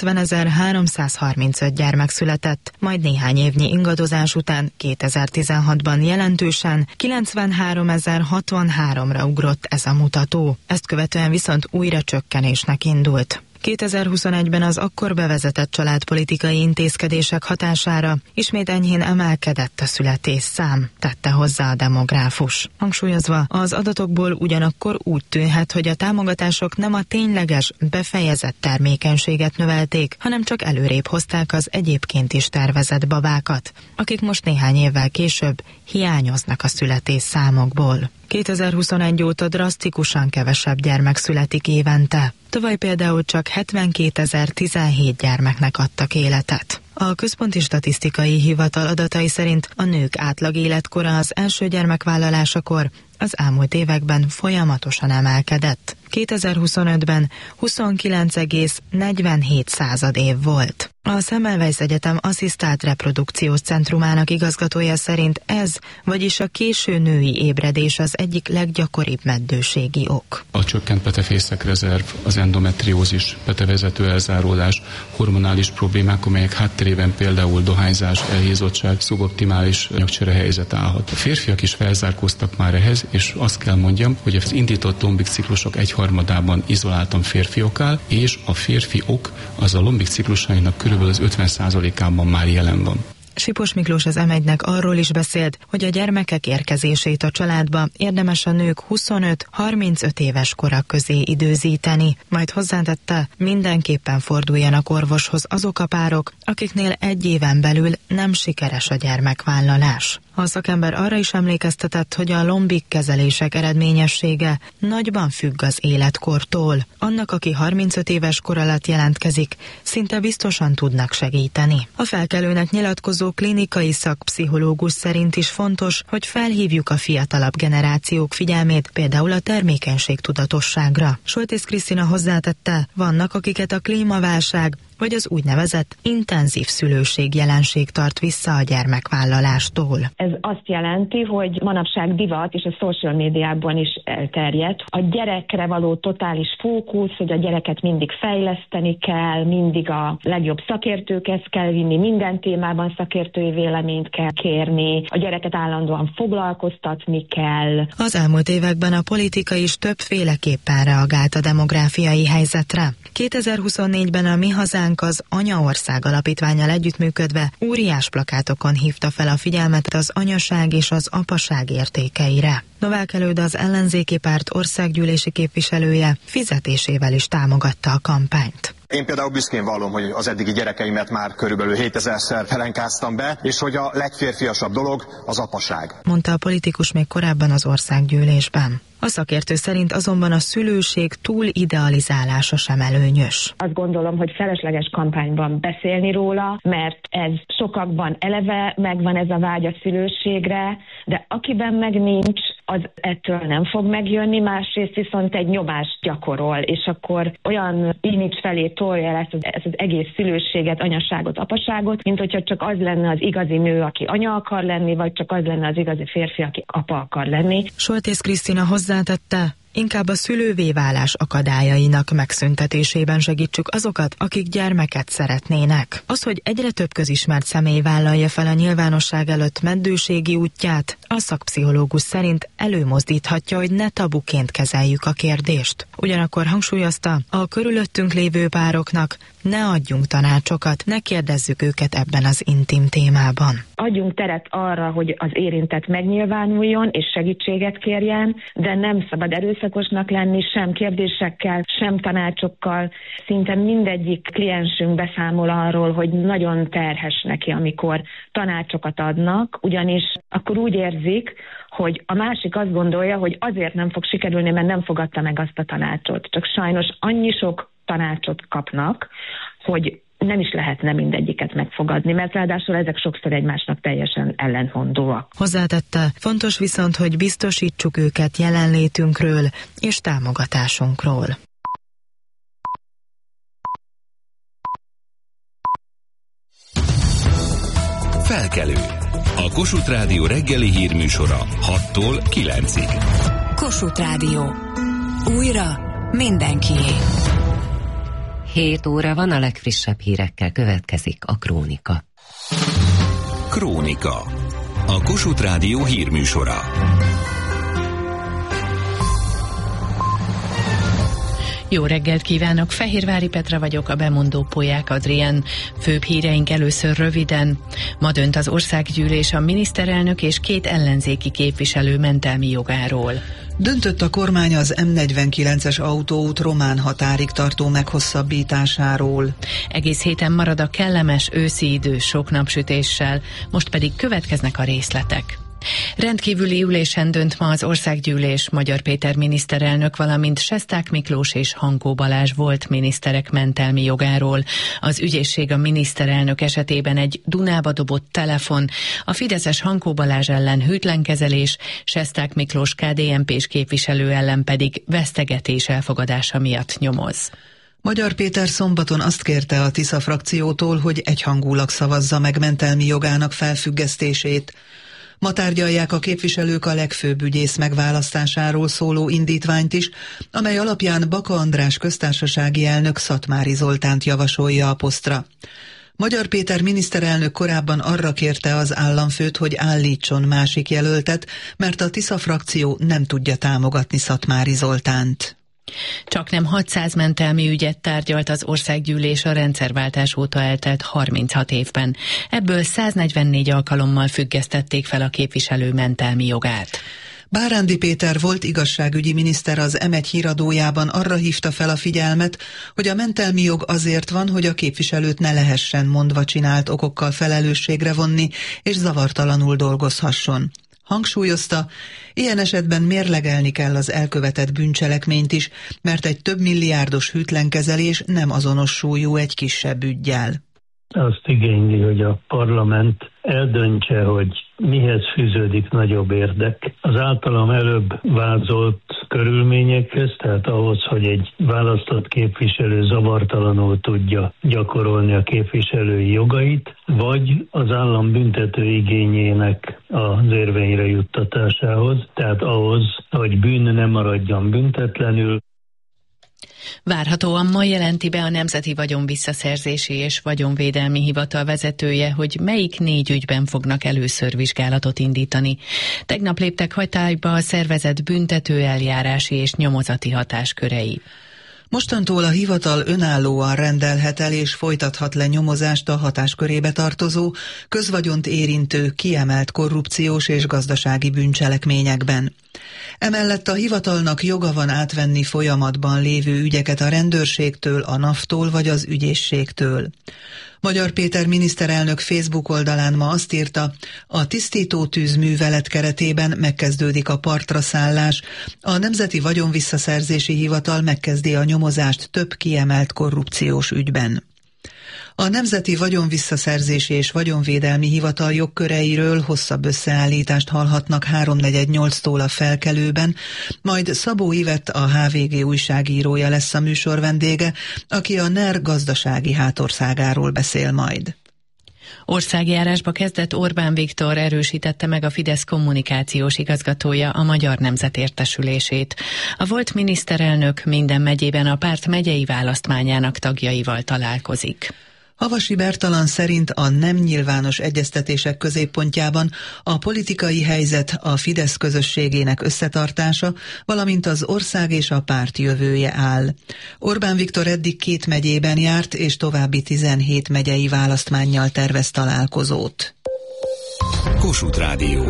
kilencvenezer-háromszázharmincöt gyermek született, majd néhány évnyi ingadozás után kétezer-tizenhatban jelentősen kilencvenháromezer-hatvanháromra ugrott ez a mutató. Ezt követően viszont újra csökkenésnek indult. kétezer-huszonegyben az akkor bevezetett családpolitikai intézkedések hatására ismét enyhén emelkedett a születésszám, tette hozzá a demográfus. Hangsúlyozva, az adatokból ugyanakkor úgy tűnhet, hogy a támogatások nem a tényleges, befejezett termékenységet növelték, hanem csak előrébb hozták az egyébként is tervezett babákat, akik most néhány évvel később hiányoznak a születésszámokból. kétezer-huszonegy óta drasztikusan kevesebb gyermek születik évente. Tavaly például csak hetvenkétezer-tizenhét gyermeknek adtak életet. A Központi Statisztikai Hivatal adatai szerint a nők átlag életkora az első gyermekvállalásakor az elmúlt években folyamatosan emelkedett. kétezer-huszonötben huszonkilenc egész negyvenhét század év volt. A Semmelweis Egyetem asszisztált reprodukciós centrumának igazgatója szerint ez, vagyis a késő női ébredés az egyik leggyakoribb meddőségi ok. A csökkent petefészekrezerv, az endometriózis, petevezető elzárólás, hormonális problémák, amelyek hátterében például dohányzás, elhízottság, szuboptimális nyakcserehelyzet állhat. A férfiak is felzárkóztak már ehhez, és azt kell mondjam, hogy az indított lombik ciklusok egyharmadában izoláltan férfi ok áll, és a férfi ok az a lombik ciklusainak körülbelül az ötven százalékában már jelen van. Sipos Miklós az em egynek arról is beszélt, hogy a gyermekek érkezését a családba érdemes a nők huszonöt-harmincöt éves kora közé időzíteni, majd hozzátette, mindenképpen forduljanak orvoshoz azok a párok, akiknél egy éven belül nem sikeres a gyermekvállalás. A szakember arra is emlékeztetett, hogy a lombik kezelések eredményessége nagyban függ az életkortól. Annak, aki harmincöt éves kor alatt jelentkezik, szinte biztosan tudnak segíteni. A felkelőnek nyilatkozó klinikai szakpszichológus szerint is fontos, hogy felhívjuk a fiatalabb generációk figyelmét például a termékenység tudatosságra. Soltész Krisztina hozzátette, vannak, akiket a klímaválság vagy az úgynevezett intenzív szülőség jelenség tart vissza a gyermekvállalástól. Ez azt jelenti, hogy manapság divat és a social médiában is elterjedt. A gyerekre való totális fókusz, hogy a gyereket mindig fejleszteni kell, mindig a legjobb szakértőkhez kell vinni, minden témában szakértői véleményt kell kérni, a gyereket állandóan foglalkoztatni kell. Az elmúlt években a politika is többféleképpen reagált a demográfiai helyzetre. kétezer-huszonnégyben a Mi Hazánk az Anyaország alapítvánnyal együttműködve óriás plakátokon hívta fel a figyelmet az anyaság és az apaság értékeire. Novák Előd, az ellenzéki párt országgyűlési képviselője fizetésével is támogatta a kampányt. Én például büszkén vallom, hogy az eddigi gyerekeimet már körülbelül hétezerszer pelenkáztam be, és hogy a legférfiasabb dolog az apaság. Mondta a politikus még korábban az országgyűlésben. A szakértő szerint azonban a szülőség túl idealizálása sem előnyös. Azt gondolom, hogy felesleges kampányban beszélni róla, mert ez sokakban eleve megvan ez a vágy a szülőségre, de akiben meg nincs, az ettől nem fog megjönni, másrészt viszont egy nyomást gyakorol, és akkor olyan image felé tolja el ezt az, ezt az egész szülőséget, anyaságot, apaságot, mint hogyha csak az lenne az igazi nő, aki anya akar lenni, vagy csak az lenne az igazi férfi, aki apa akar lenni. Soltész Krisztina hozzátette, inkább a szülővé válás akadályainak megszüntetésében segítsük azokat, akik gyermeket szeretnének. Az, hogy egyre több közismert személy vállalja fel a nyilvánosság előtt meddőségi útját, a szakpszichológus szerint előmozdíthatja, hogy ne tabuként kezeljük a kérdést. Ugyanakkor hangsúlyozta, a körülöttünk lévő pároknak ne adjunk tanácsokat, ne kérdezzük őket ebben az intim témában. Adjunk teret arra, hogy az érintett megnyilvánuljon és segítséget kérjen, de nem szabad erőszakosnak lenni, sem kérdésekkel, sem tanácsokkal. Szinte mindegyik kliensünk beszámol arról, hogy nagyon terhes neki, amikor tanácsokat adnak, ugyanis akkor úgy érzik, hogy a másik azt gondolja, hogy azért nem fog sikerülni, mert nem fogadta meg azt a tanácsot. Csak sajnos annyi sok tanácsot kapnak, hogy nem is lehetne mindegyiket megfogadni, mert ráadásul ezek sokszor egymásnak teljesen ellentmondóak. Hozzátette, fontos viszont, hogy biztosítsuk őket jelenlétünkről és támogatásunkról. Felkelő. A Kossuth Rádió reggeli hírműsora hattól kilencig. Kossuth Rádió. Újra mindenkié. hét óra van, a legfrissebb hírekkel következik a Krónika. Krónika. A Kossuth Rádió hírműsora. Jó reggelt kívánok, Fehérvári Petra vagyok, a bemondó Polyák Adrien. Főbb híreink először röviden. Ma dönt az országgyűlés a miniszterelnök és két ellenzéki képviselő mentelmi jogáról. Döntött a kormány az M negyvenkilences autóút román határig tartó meghosszabbításáról. Egész héten marad a kellemes őszi idő sok napsütéssel, most pedig következnek a részletek. Rendkívüli ülésen dönt ma az országgyűlés Magyar Péter miniszterelnök, valamint Sesták Miklós és Hankó Balázs volt miniszterek mentelmi jogáról. Az ügyészség a miniszterelnök esetében egy Dunába dobott telefon, a fideszes Hankó Balázs ellen hűtlenkezelés, Sesták Miklós ká dé en pés képviselő ellen pedig vesztegetés elfogadása miatt nyomoz. Magyar Péter szombaton azt kérte a Tisza frakciótól, hogy egyhangulag szavazza meg mentelmi jogának felfüggesztését. Ma tárgyalják a képviselők a legfőbb ügyész megválasztásáról szóló indítványt is, amely alapján Baka András köztársasági elnök Szatmári Zoltánt javasolja a posztra. Magyar Péter miniszterelnök korábban arra kérte az államfőt, hogy állítson másik jelöltet, mert a Tisza frakció nem tudja támogatni Szatmári Zoltánt. Csaknem hatszáz mentelmi ügyet tárgyalt az országgyűlés a rendszerváltás óta eltelt harminchat évben. Ebből száznegyvennégy alkalommal függesztették fel a képviselő mentelmi jogát. Bárándi Péter volt igazságügyi miniszter az em egy híradójában arra hívta fel a figyelmet, hogy a mentelmi jog azért van, hogy a képviselőt ne lehessen mondva csinált okokkal felelősségre vonni, és zavartalanul dolgozhasson. Hangsúlyozta, ilyen esetben mérlegelni kell az elkövetett bűncselekményt is, mert egy több milliárdos hűtlenkezelés nem azonos súlyú egy kisebb üggyel. Azt igényli, hogy a parlament eldöntse, hogy mihez fűződik nagyobb érdek. Az általam előbb vázolt körülményekhez, tehát ahhoz, hogy egy választott képviselő zavartalanul tudja gyakorolni a képviselői jogait, vagy az állam büntető igényének az érvényre juttatásához, tehát ahhoz, hogy bűn ne maradjon büntetlenül. Várhatóan ma jelenti be a Nemzeti Vagyonvisszaszerzési és Vagyonvédelmi Hivatal vezetője, hogy melyik négy ügyben fognak először vizsgálatot indítani. Tegnap léptek hatályba a szervezet büntető eljárási és nyomozati hatáskörei. Mostantól a hivatal önállóan rendelhet el és folytathat le nyomozást a hatáskörébe tartozó, közvagyont érintő, kiemelt korrupciós és gazdasági bűncselekményekben. Emellett a hivatalnak joga van átvenni folyamatban lévő ügyeket a rendőrségtől, a NAV-tól vagy az ügyészségtől. Magyar Péter miniszterelnök Facebook oldalán ma azt írta, a tisztító tűzművelet keretében megkezdődik a partra szállás, a Nemzeti Vagyonvisszaszerzési Hivatal megkezdi a nyomozást több kiemelt korrupciós ügyben. A Nemzeti Vagyonvisszaszerzési és Vagyonvédelmi Hivatal jogköreiről hosszabb összeállítást hallhatnak háromnegyed nyolctól a Felkelőben, majd Szabó Ivett, a há vé gé újságírója lesz a műsor vendége, aki a NER gazdasági hátországáról beszél majd. Országjárásba kezdett Orbán Viktor erősítette meg a Fidesz kommunikációs igazgatója a Magyar Nemzet értesülését. A volt miniszterelnök minden megyében a párt megyei választmányának tagjaival találkozik. Havasi Bertalan szerint a nem nyilvános egyeztetések középpontjában a politikai helyzet, a Fidesz közösségének összetartása, valamint az ország és a párt jövője áll. Orbán Viktor eddig két megyében járt, és további tizenhét megyei választmánnyal tervez találkozót. Kossuth Rádió.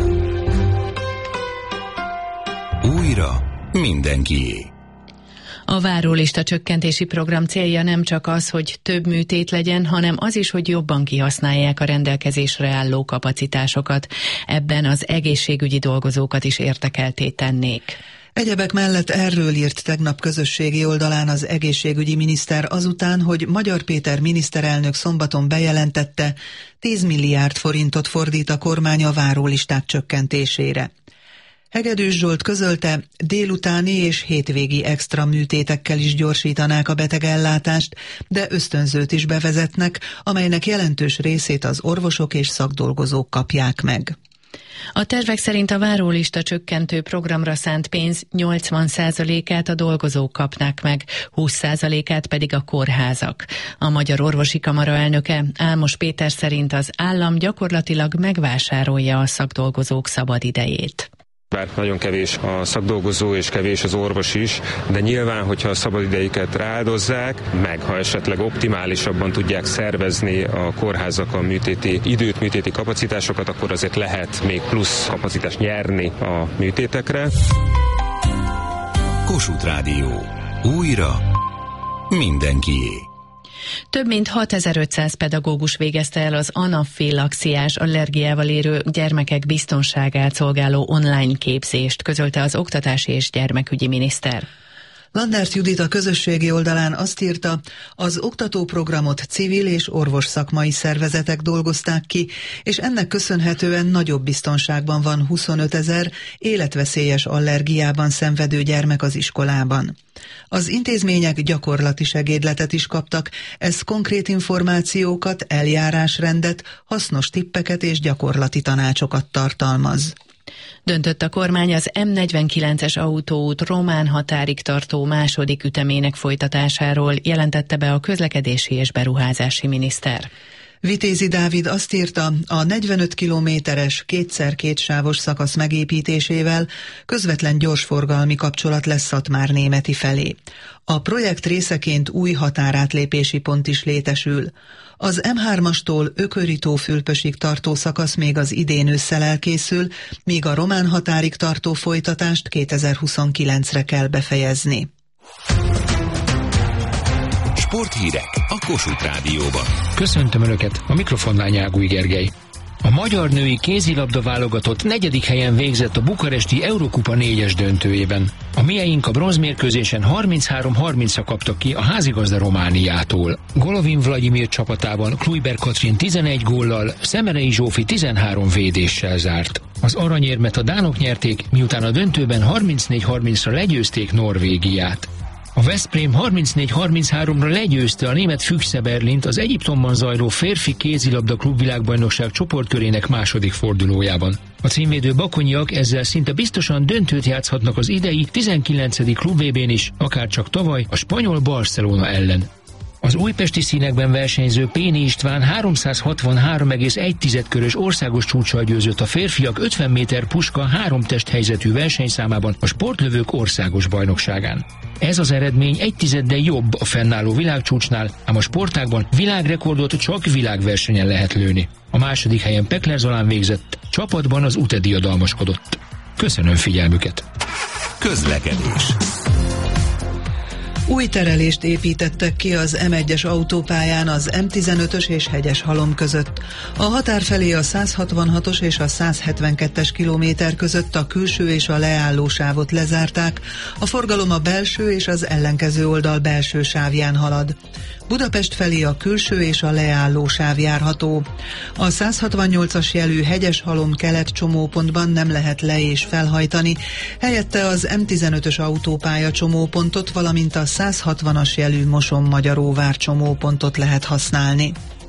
Újra mindenkié. A várólista csökkentési program célja nem csak az, hogy több műtét legyen, hanem az is, hogy jobban kihasználják a rendelkezésre álló kapacitásokat. Ebben az egészségügyi dolgozókat is érdekeltté tennék. Egyebek mellett erről írt tegnap közösségi oldalán az egészségügyi miniszter azután, hogy Magyar Péter miniszterelnök szombaton bejelentette, tíz milliárd forintot fordít a kormány a várólisták csökkentésére. Hegedűs Zsolt közölte, délutáni és hétvégi extra műtétekkel is gyorsítanák a betegellátást, de ösztönzőt is bevezetnek, amelynek jelentős részét az orvosok és szakdolgozók kapják meg. A tervek szerint a várólista csökkentő programra szánt pénz nyolcvan százalékát a dolgozók kapnák meg, húsz százalékát pedig a kórházak. A Magyar Orvosi Kamara elnöke Álmos Péter szerint az állam gyakorlatilag megvásárolja a szakdolgozók szabadidejét. Bár nagyon kevés a szakdolgozó és kevés az orvos is, de nyilván, hogyha a szabadidejüket rááldozzák, meg ha esetleg optimálisabban tudják szervezni a kórházak a műtéti időt, műtéti kapacitásokat, akkor azért lehet még plusz kapacitást nyerni a műtétekre. Kossuth Rádió. Újra mindenkié. Több mint hatezer-ötszáz pedagógus végezte el az anafilaxiás allergiával élő gyermekek biztonságát szolgáló online képzést, közölte az Oktatási és Gyermekügyi miniszter. Landert Judit a közösségi oldalán azt írta, az oktatóprogramot civil és orvos szakmai szervezetek dolgozták ki, és ennek köszönhetően nagyobb biztonságban van huszonötezer életveszélyes allergiában szenvedő gyermek az iskolában. Az intézmények gyakorlati segédletet is kaptak, ez konkrét információkat, eljárásrendet, hasznos tippeket és gyakorlati tanácsokat tartalmaz. Döntött a kormány az M negyvenkilences autóút román határig tartó második ütemének folytatásáról, jelentette be a közlekedési és beruházási miniszter. Vitézi Dávid azt írta, a negyvenöt kilométeres kétszer kétsávos szakasz megépítésével közvetlen gyorsforgalmi kapcsolat lesz Szatmár-Németi felé. A projekt részeként új határátlépési pont is létesül. Az M hármastól Ököri-tó-Fülpösig tartó szakasz még az idén ősszel elkészül, míg a román határig tartó folytatást kétezer-huszonkilencre kell befejezni. Sporthírek a Kossuth Rádióban. Köszöntöm Önöket, a mikrofonnál Nyágúj Gergely. A magyar női kézilabda válogatott negyedik helyen végzett a bukaresti Eurokupa négyes döntőjében. A mieink a bronzmérkőzésen harminchárom harmincra kaptak ki a házigazda Romániától. Golovin Vladimir csapatában Kluiber Katrin tizenegy góllal, Szemerei Zsófi tizenhárom védéssel zárt. Az aranyérmet a dánok nyerték, miután a döntőben harmincnégy harmincra legyőzték Norvégiát. A Veszprém harmincnégy harmincháromra legyőzte a német Füchse Berlint az Egyiptomban zajló férfi kézilabda klubvilágbajnokság csoportkörének második fordulójában. A címvédő bakonyiak ezzel szinte biztosan döntőt játszhatnak az idei tizenkilencedik klub vé bén is, akárcsak tavaly a spanyol Barcelona ellen. Az újpesti színekben versenyző Péni István háromszázhatvanhárom egész egy körös országos csúccsal győzött a férfiak ötven méter puska három testhelyzetű versenyszámában a sportlövők országos bajnokságán. Ez az eredmény egy tizeddel jobb a fennálló világcsúcsnál, ám a sportágban világrekordot csak világversenyen lehet lőni. A második helyen Pekler Zolán végzett, csapatban az Ute diadalmaskodott. Köszönöm figyelmüket! Közlekedés. Új terelést építettek ki az M egyes autópályán az M tizenötös és Hegyeshalom között. A határ felé a száz hatvanhatos és a száz hetvenkettes kilométer között a külső és a leálló sávot lezárták, a forgalom a belső és az ellenkező oldal belső sávján halad. Budapest felé a külső és a leálló sáv járható. A száz hatvannyolcas jelű Hegyeshalom kelet csomópontban nem lehet le- és felhajtani, helyette az M tizenötös autópálya csomópontot, valamint a száz hatvanas jelű Moson-Magyaróvár csomópontot lehet használni.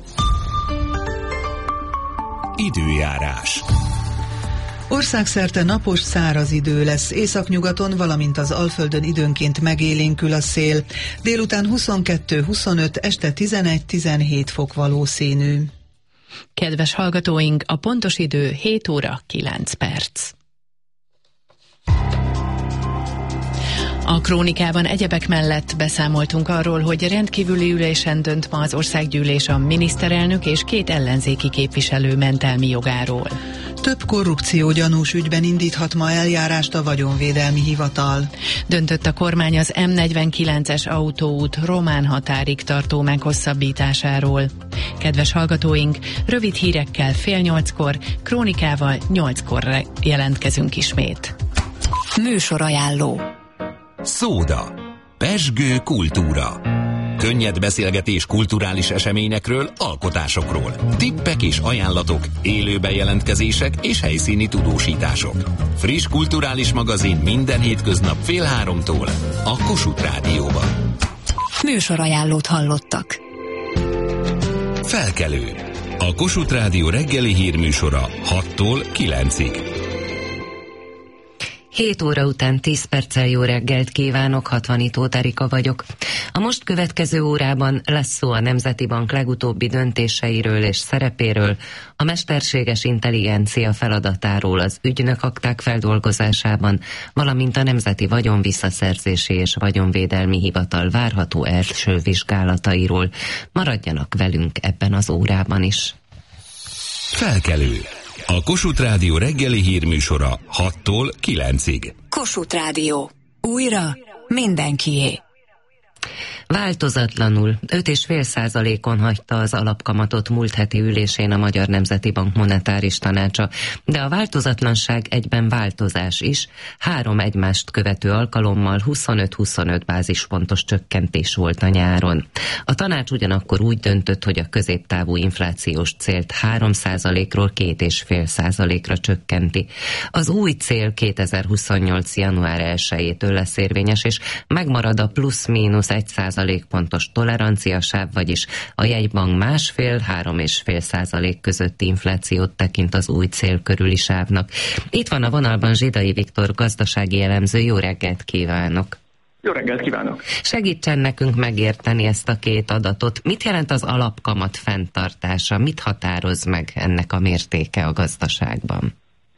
Időjárás. Országszerte napos, száraz idő lesz, északnyugaton, valamint az Alföldön időnként megélénkül a szél. Délután huszonkettő huszonöt, este tizenegy-tizenhét fok valószínű. Kedves hallgatóink, a pontos idő hét óra kilenc perc. A krónikában egyebek mellett beszámoltunk arról, hogy rendkívüli ülésen dönt ma az országgyűlés a miniszterelnök és két ellenzéki képviselő mentelmi jogáról. Több korrupciógyanús ügyben indíthat ma eljárást a Vagyonvédelmi Hivatal. Döntött a kormány az M negyvenkilences autóút román határig tartó meghosszabbításáról. Kedves hallgatóink, rövid hírekkel fél nyolckor, krónikával nyolckor jelentkezünk ismét. Műsor ajánló. Szóda. Pezsgő kultúra. Könnyed beszélgetés kulturális eseményekről, alkotásokról. Tippek és ajánlatok, élő bejelentkezések és helyszíni tudósítások. Friss kulturális magazin minden hétköznap fél háromtól a Kossuth Rádióban. Műsorajánlót hallottak. Felkelő. A Kossuth Rádió reggeli hírműsora hattól kilencig. hét óra után tíz perccel jó reggelt kívánok, Hatvanitó Erika vagyok. A most következő órában lesz szó a Nemzeti Bank legutóbbi döntéseiről és szerepéről, a mesterséges intelligencia feladatáról az ügynökakták feldolgozásában, valamint a Nemzeti Vagyon Visszaszerzési és Vagyonvédelmi Hivatal várható első vizsgálatairól. Maradjanak velünk ebben az órában is. Felkelő. A Kossuth Rádió reggeli hírműsora hattól kilencig. Kossuth Rádió. Újra mindenkié. Változatlanul öt egész öt százalékon hagyta az alapkamatot múlt heti ülésén a Magyar Nemzeti Bank monetáris tanácsa, de a változatlanság egyben változás is, három egymást követő alkalommal huszonöt-huszonöt bázispontos csökkentés volt a nyáron. A tanács ugyanakkor úgy döntött, hogy a középtávú inflációs célt három százalékról két egész öt százalékra csökkenti. Az új cél kétezer-huszonnyolc. január elsejétől lesz érvényes, és megmarad a plusz-mínusz egy százalékpontos toleranciasáv, vagyis a jegybank másfél-három és fél százalék közötti inflációt tekint az új cél körüli sávnak. Itt van a vonalban Zsidai Viktor gazdasági elemző. Jó reggelt kívánok! Jó reggelt kívánok! Segítsen nekünk megérteni ezt a két adatot. Mit jelent az alapkamat fenntartása? Mit határoz meg ennek a mértéke a gazdaságban?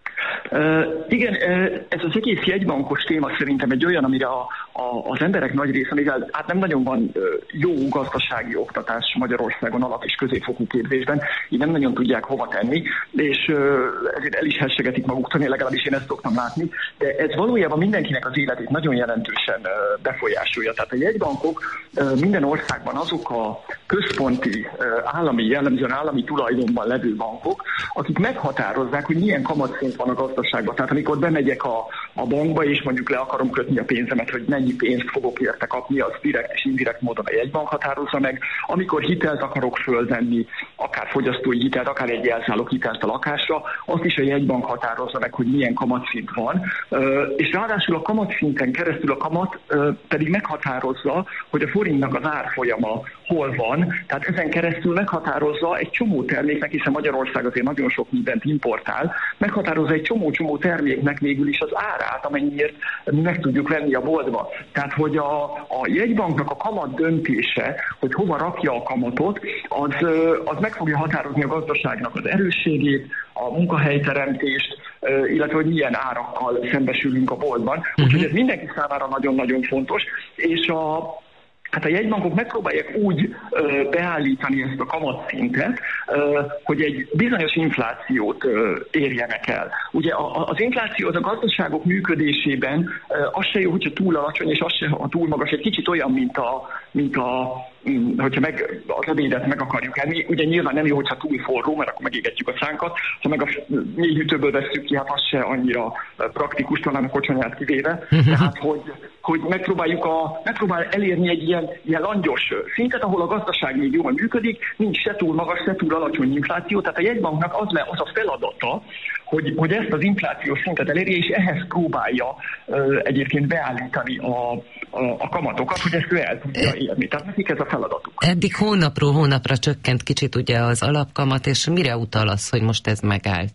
Uh, igen, uh, ez az egész jegybankos téma szerintem egy olyan, amire a, a, az emberek nagy része, mivel hát nem nagyon van uh, jó gazdasági oktatás Magyarországon alap- és középfokú képzésben, így nem nagyon tudják hova tenni, és uh, ezért el is hessegetik maguktól, legalábbis én ezt szoktam látni, de ez valójában mindenkinek az életét nagyon jelentősen uh, befolyásolja. Tehát a jegybankok uh, minden országban azok a központi, uh, állami, jellemzően állami tulajdonban levő bankok, akik meghatározzák, hogy milyen kamatszint van a gazdaságban. Tehát amikor bemegyek a, a bankba, és mondjuk le akarom kötni a pénzemet, hogy mennyi pénzt fogok érte kapni, az direkt és indirekt módon a jegybank határozza meg. Amikor hitelt akarok fölvenni, akár fogyasztói hitelt, akár egy elszálló hitelt a lakásra, azt is a jegybank határozza meg, hogy milyen kamatszint van. És ráadásul a kamatszinten keresztül a kamat pedig meghatározza, hogy a forintnak az árfolyama hol van. Tehát ezen keresztül meghatározza egy csomó terméknek, hiszen Magyarország azért nagyon sok mindent importál, meghatározza egy csomó-csomó terméknek végül is az árát, amennyiért mi meg tudjuk venni a boltba. Tehát, hogy a, a jegybanknak a kamat döntése, hogy hova rakja a kamatot, az, az meg fogja határozni a gazdaságnak az erősségét, a munkahelyteremtést, illetve hogy milyen árakkal szembesülünk a boltban. Uh-huh. Úgyhogy ez mindenki számára nagyon-nagyon fontos, és a Hát a jegybankok megpróbálják úgy ö, beállítani ezt a kamatszintet, ö, hogy egy bizonyos inflációt ö, érjenek el. Ugye a, az infláció az a gazdaságok működésében ö, az se jó, hogyha túl alacsony, és az se, ha túl magas, egy kicsit olyan, mint a, mint a hogyha meg az ebédet meg akarjuk enni, ugye nyilván nem jó, hogyha túl forró, mert akkor megégetjük a szánkat, ha meg a mély hűtőből vesszük ki, hát az se annyira praktikus, talán a kocsonyát kivéve. Tehát, hogy, hogy megpróbáljuk a, megpróbál elérni egy ilyen, ilyen langyos szintet, ahol a gazdaság még jól működik, nincs se túl magas, se túl alacsony infláció, tehát a jegybanknak az, le, az a feladata, hogy, hogy ezt az inflációs szintet elérje, és ehhez próbálja uh, egyébként beállítani a, a, a kamatokat, hogy ezt ő el tudja érni. Tehát nekik ez a feladatuk. Eddig hónapról hónapra csökkent kicsit ugye az alapkamat, és mire utal az, hogy most ez megállt?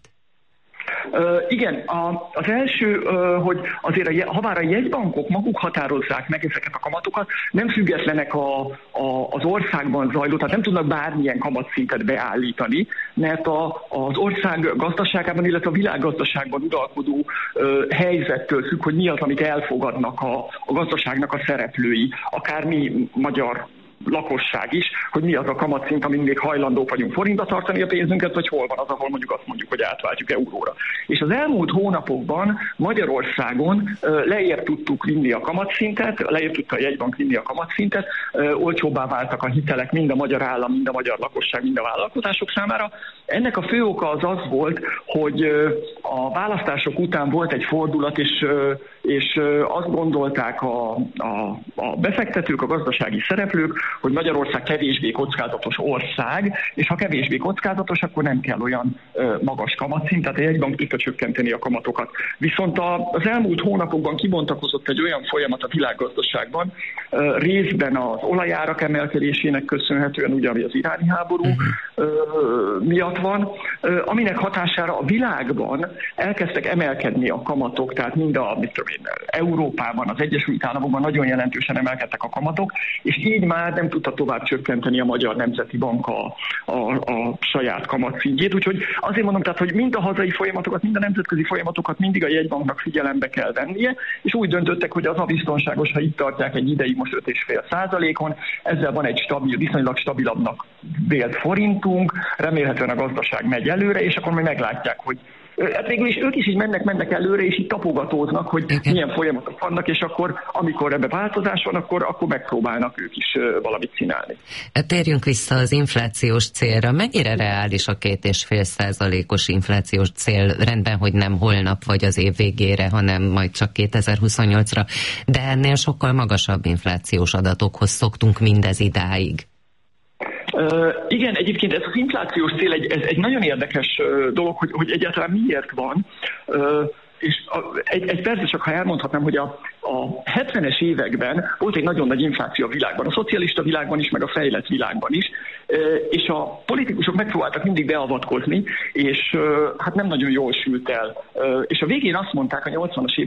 Uh, igen, a, az első, uh, hogy azért a, ha már a jegybankok maguk határozzák meg ezeket a kamatokat, nem függetlenek a, a, az országban zajló, tehát nem tudnak bármilyen kamatszintet beállítani, mert a, az ország gazdaságában, illetve a világgazdaságban uralkodó uh, helyzettől függ, hogy mi az, amit elfogadnak a, a gazdaságnak a szereplői, akár mi magyar lakosság is, hogy mi az a kamatszint, amin még hajlandók vagyunk forintba tartani a pénzünket, vagy hol van az, ahol mondjuk azt mondjuk, hogy átváltjuk euróra. És az elmúlt hónapokban Magyarországon lejjebb tudtuk vinni a kamatszintet, lejjebb tudta a jegybank vinni a kamatszintet, olcsóbbá váltak a hitelek mind a magyar állam, mind a magyar lakosság, mind a vállalkozások számára. Ennek a fő oka az az volt, hogy a választások után volt egy fordulat, és és azt gondolták a, a, a befektetők, a gazdasági szereplők, hogy Magyarország kevésbé kockázatos ország, és ha kevésbé kockázatos, akkor nem kell olyan magas kamatszint, tehát a jegybank tudta csökkenteni a kamatokat. Viszont az elmúlt hónapokban kibontakozott egy olyan folyamat a világgazdaságban, részben az olajárak emelkedésének köszönhetően, ugye ami az iráni háború miatt van, aminek hatására a világban elkezdtek emelkedni a kamatok, tehát mind a, mit tudom én, Európában, az Egyesült Államokban nagyon jelentősen emelkedtek a kamatok, és így már nem tudta tovább csökkenteni a Magyar Nemzeti Bank a, a, a saját kamatszintjét. Úgyhogy azért mondom, tehát, hogy mind a hazai folyamatokat, mind a nemzetközi folyamatokat mindig a jegybanknak figyelembe kell vennie, és úgy döntöttek, hogy az a biztonságos, ha itt tartják egy ideig most öt egész öt százalékon, ezzel van egy stabil, viszonylag stabilabbnak vélt forintunk, remélhetően a gazdaság megy előre, és akkor majd meglátják, hogy hát végül is ők is így mennek, mennek előre, és így tapogatóznak, hogy igen, milyen folyamatok vannak, és akkor, amikor ebbe változás van, akkor, akkor megpróbálnak ők is valamit csinálni. Térjünk vissza az inflációs célra. Mennyire reális a két és fél százalékos inflációs cél? Rendben, hogy nem holnap vagy az év végére, hanem majd csak kétezer-huszonnyolcra, de ennél sokkal magasabb inflációs adatokhoz szoktunk mindez idáig. Uh, igen, egyébként ez az inflációs cél egy, ez egy nagyon érdekes uh, dolog, hogy, hogy egyáltalán miért van. Uh, és a, egy, egy persze csak, ha elmondhatnám, hogy a, a hetvenes években volt egy nagyon nagy infláció a világban, a szocialista világban is, meg a fejlett világban is, uh, és a politikusok megpróbáltak mindig beavatkozni, és uh, hát nem nagyon jól sült el. Uh, és a végén azt mondták a nyolcvanas évek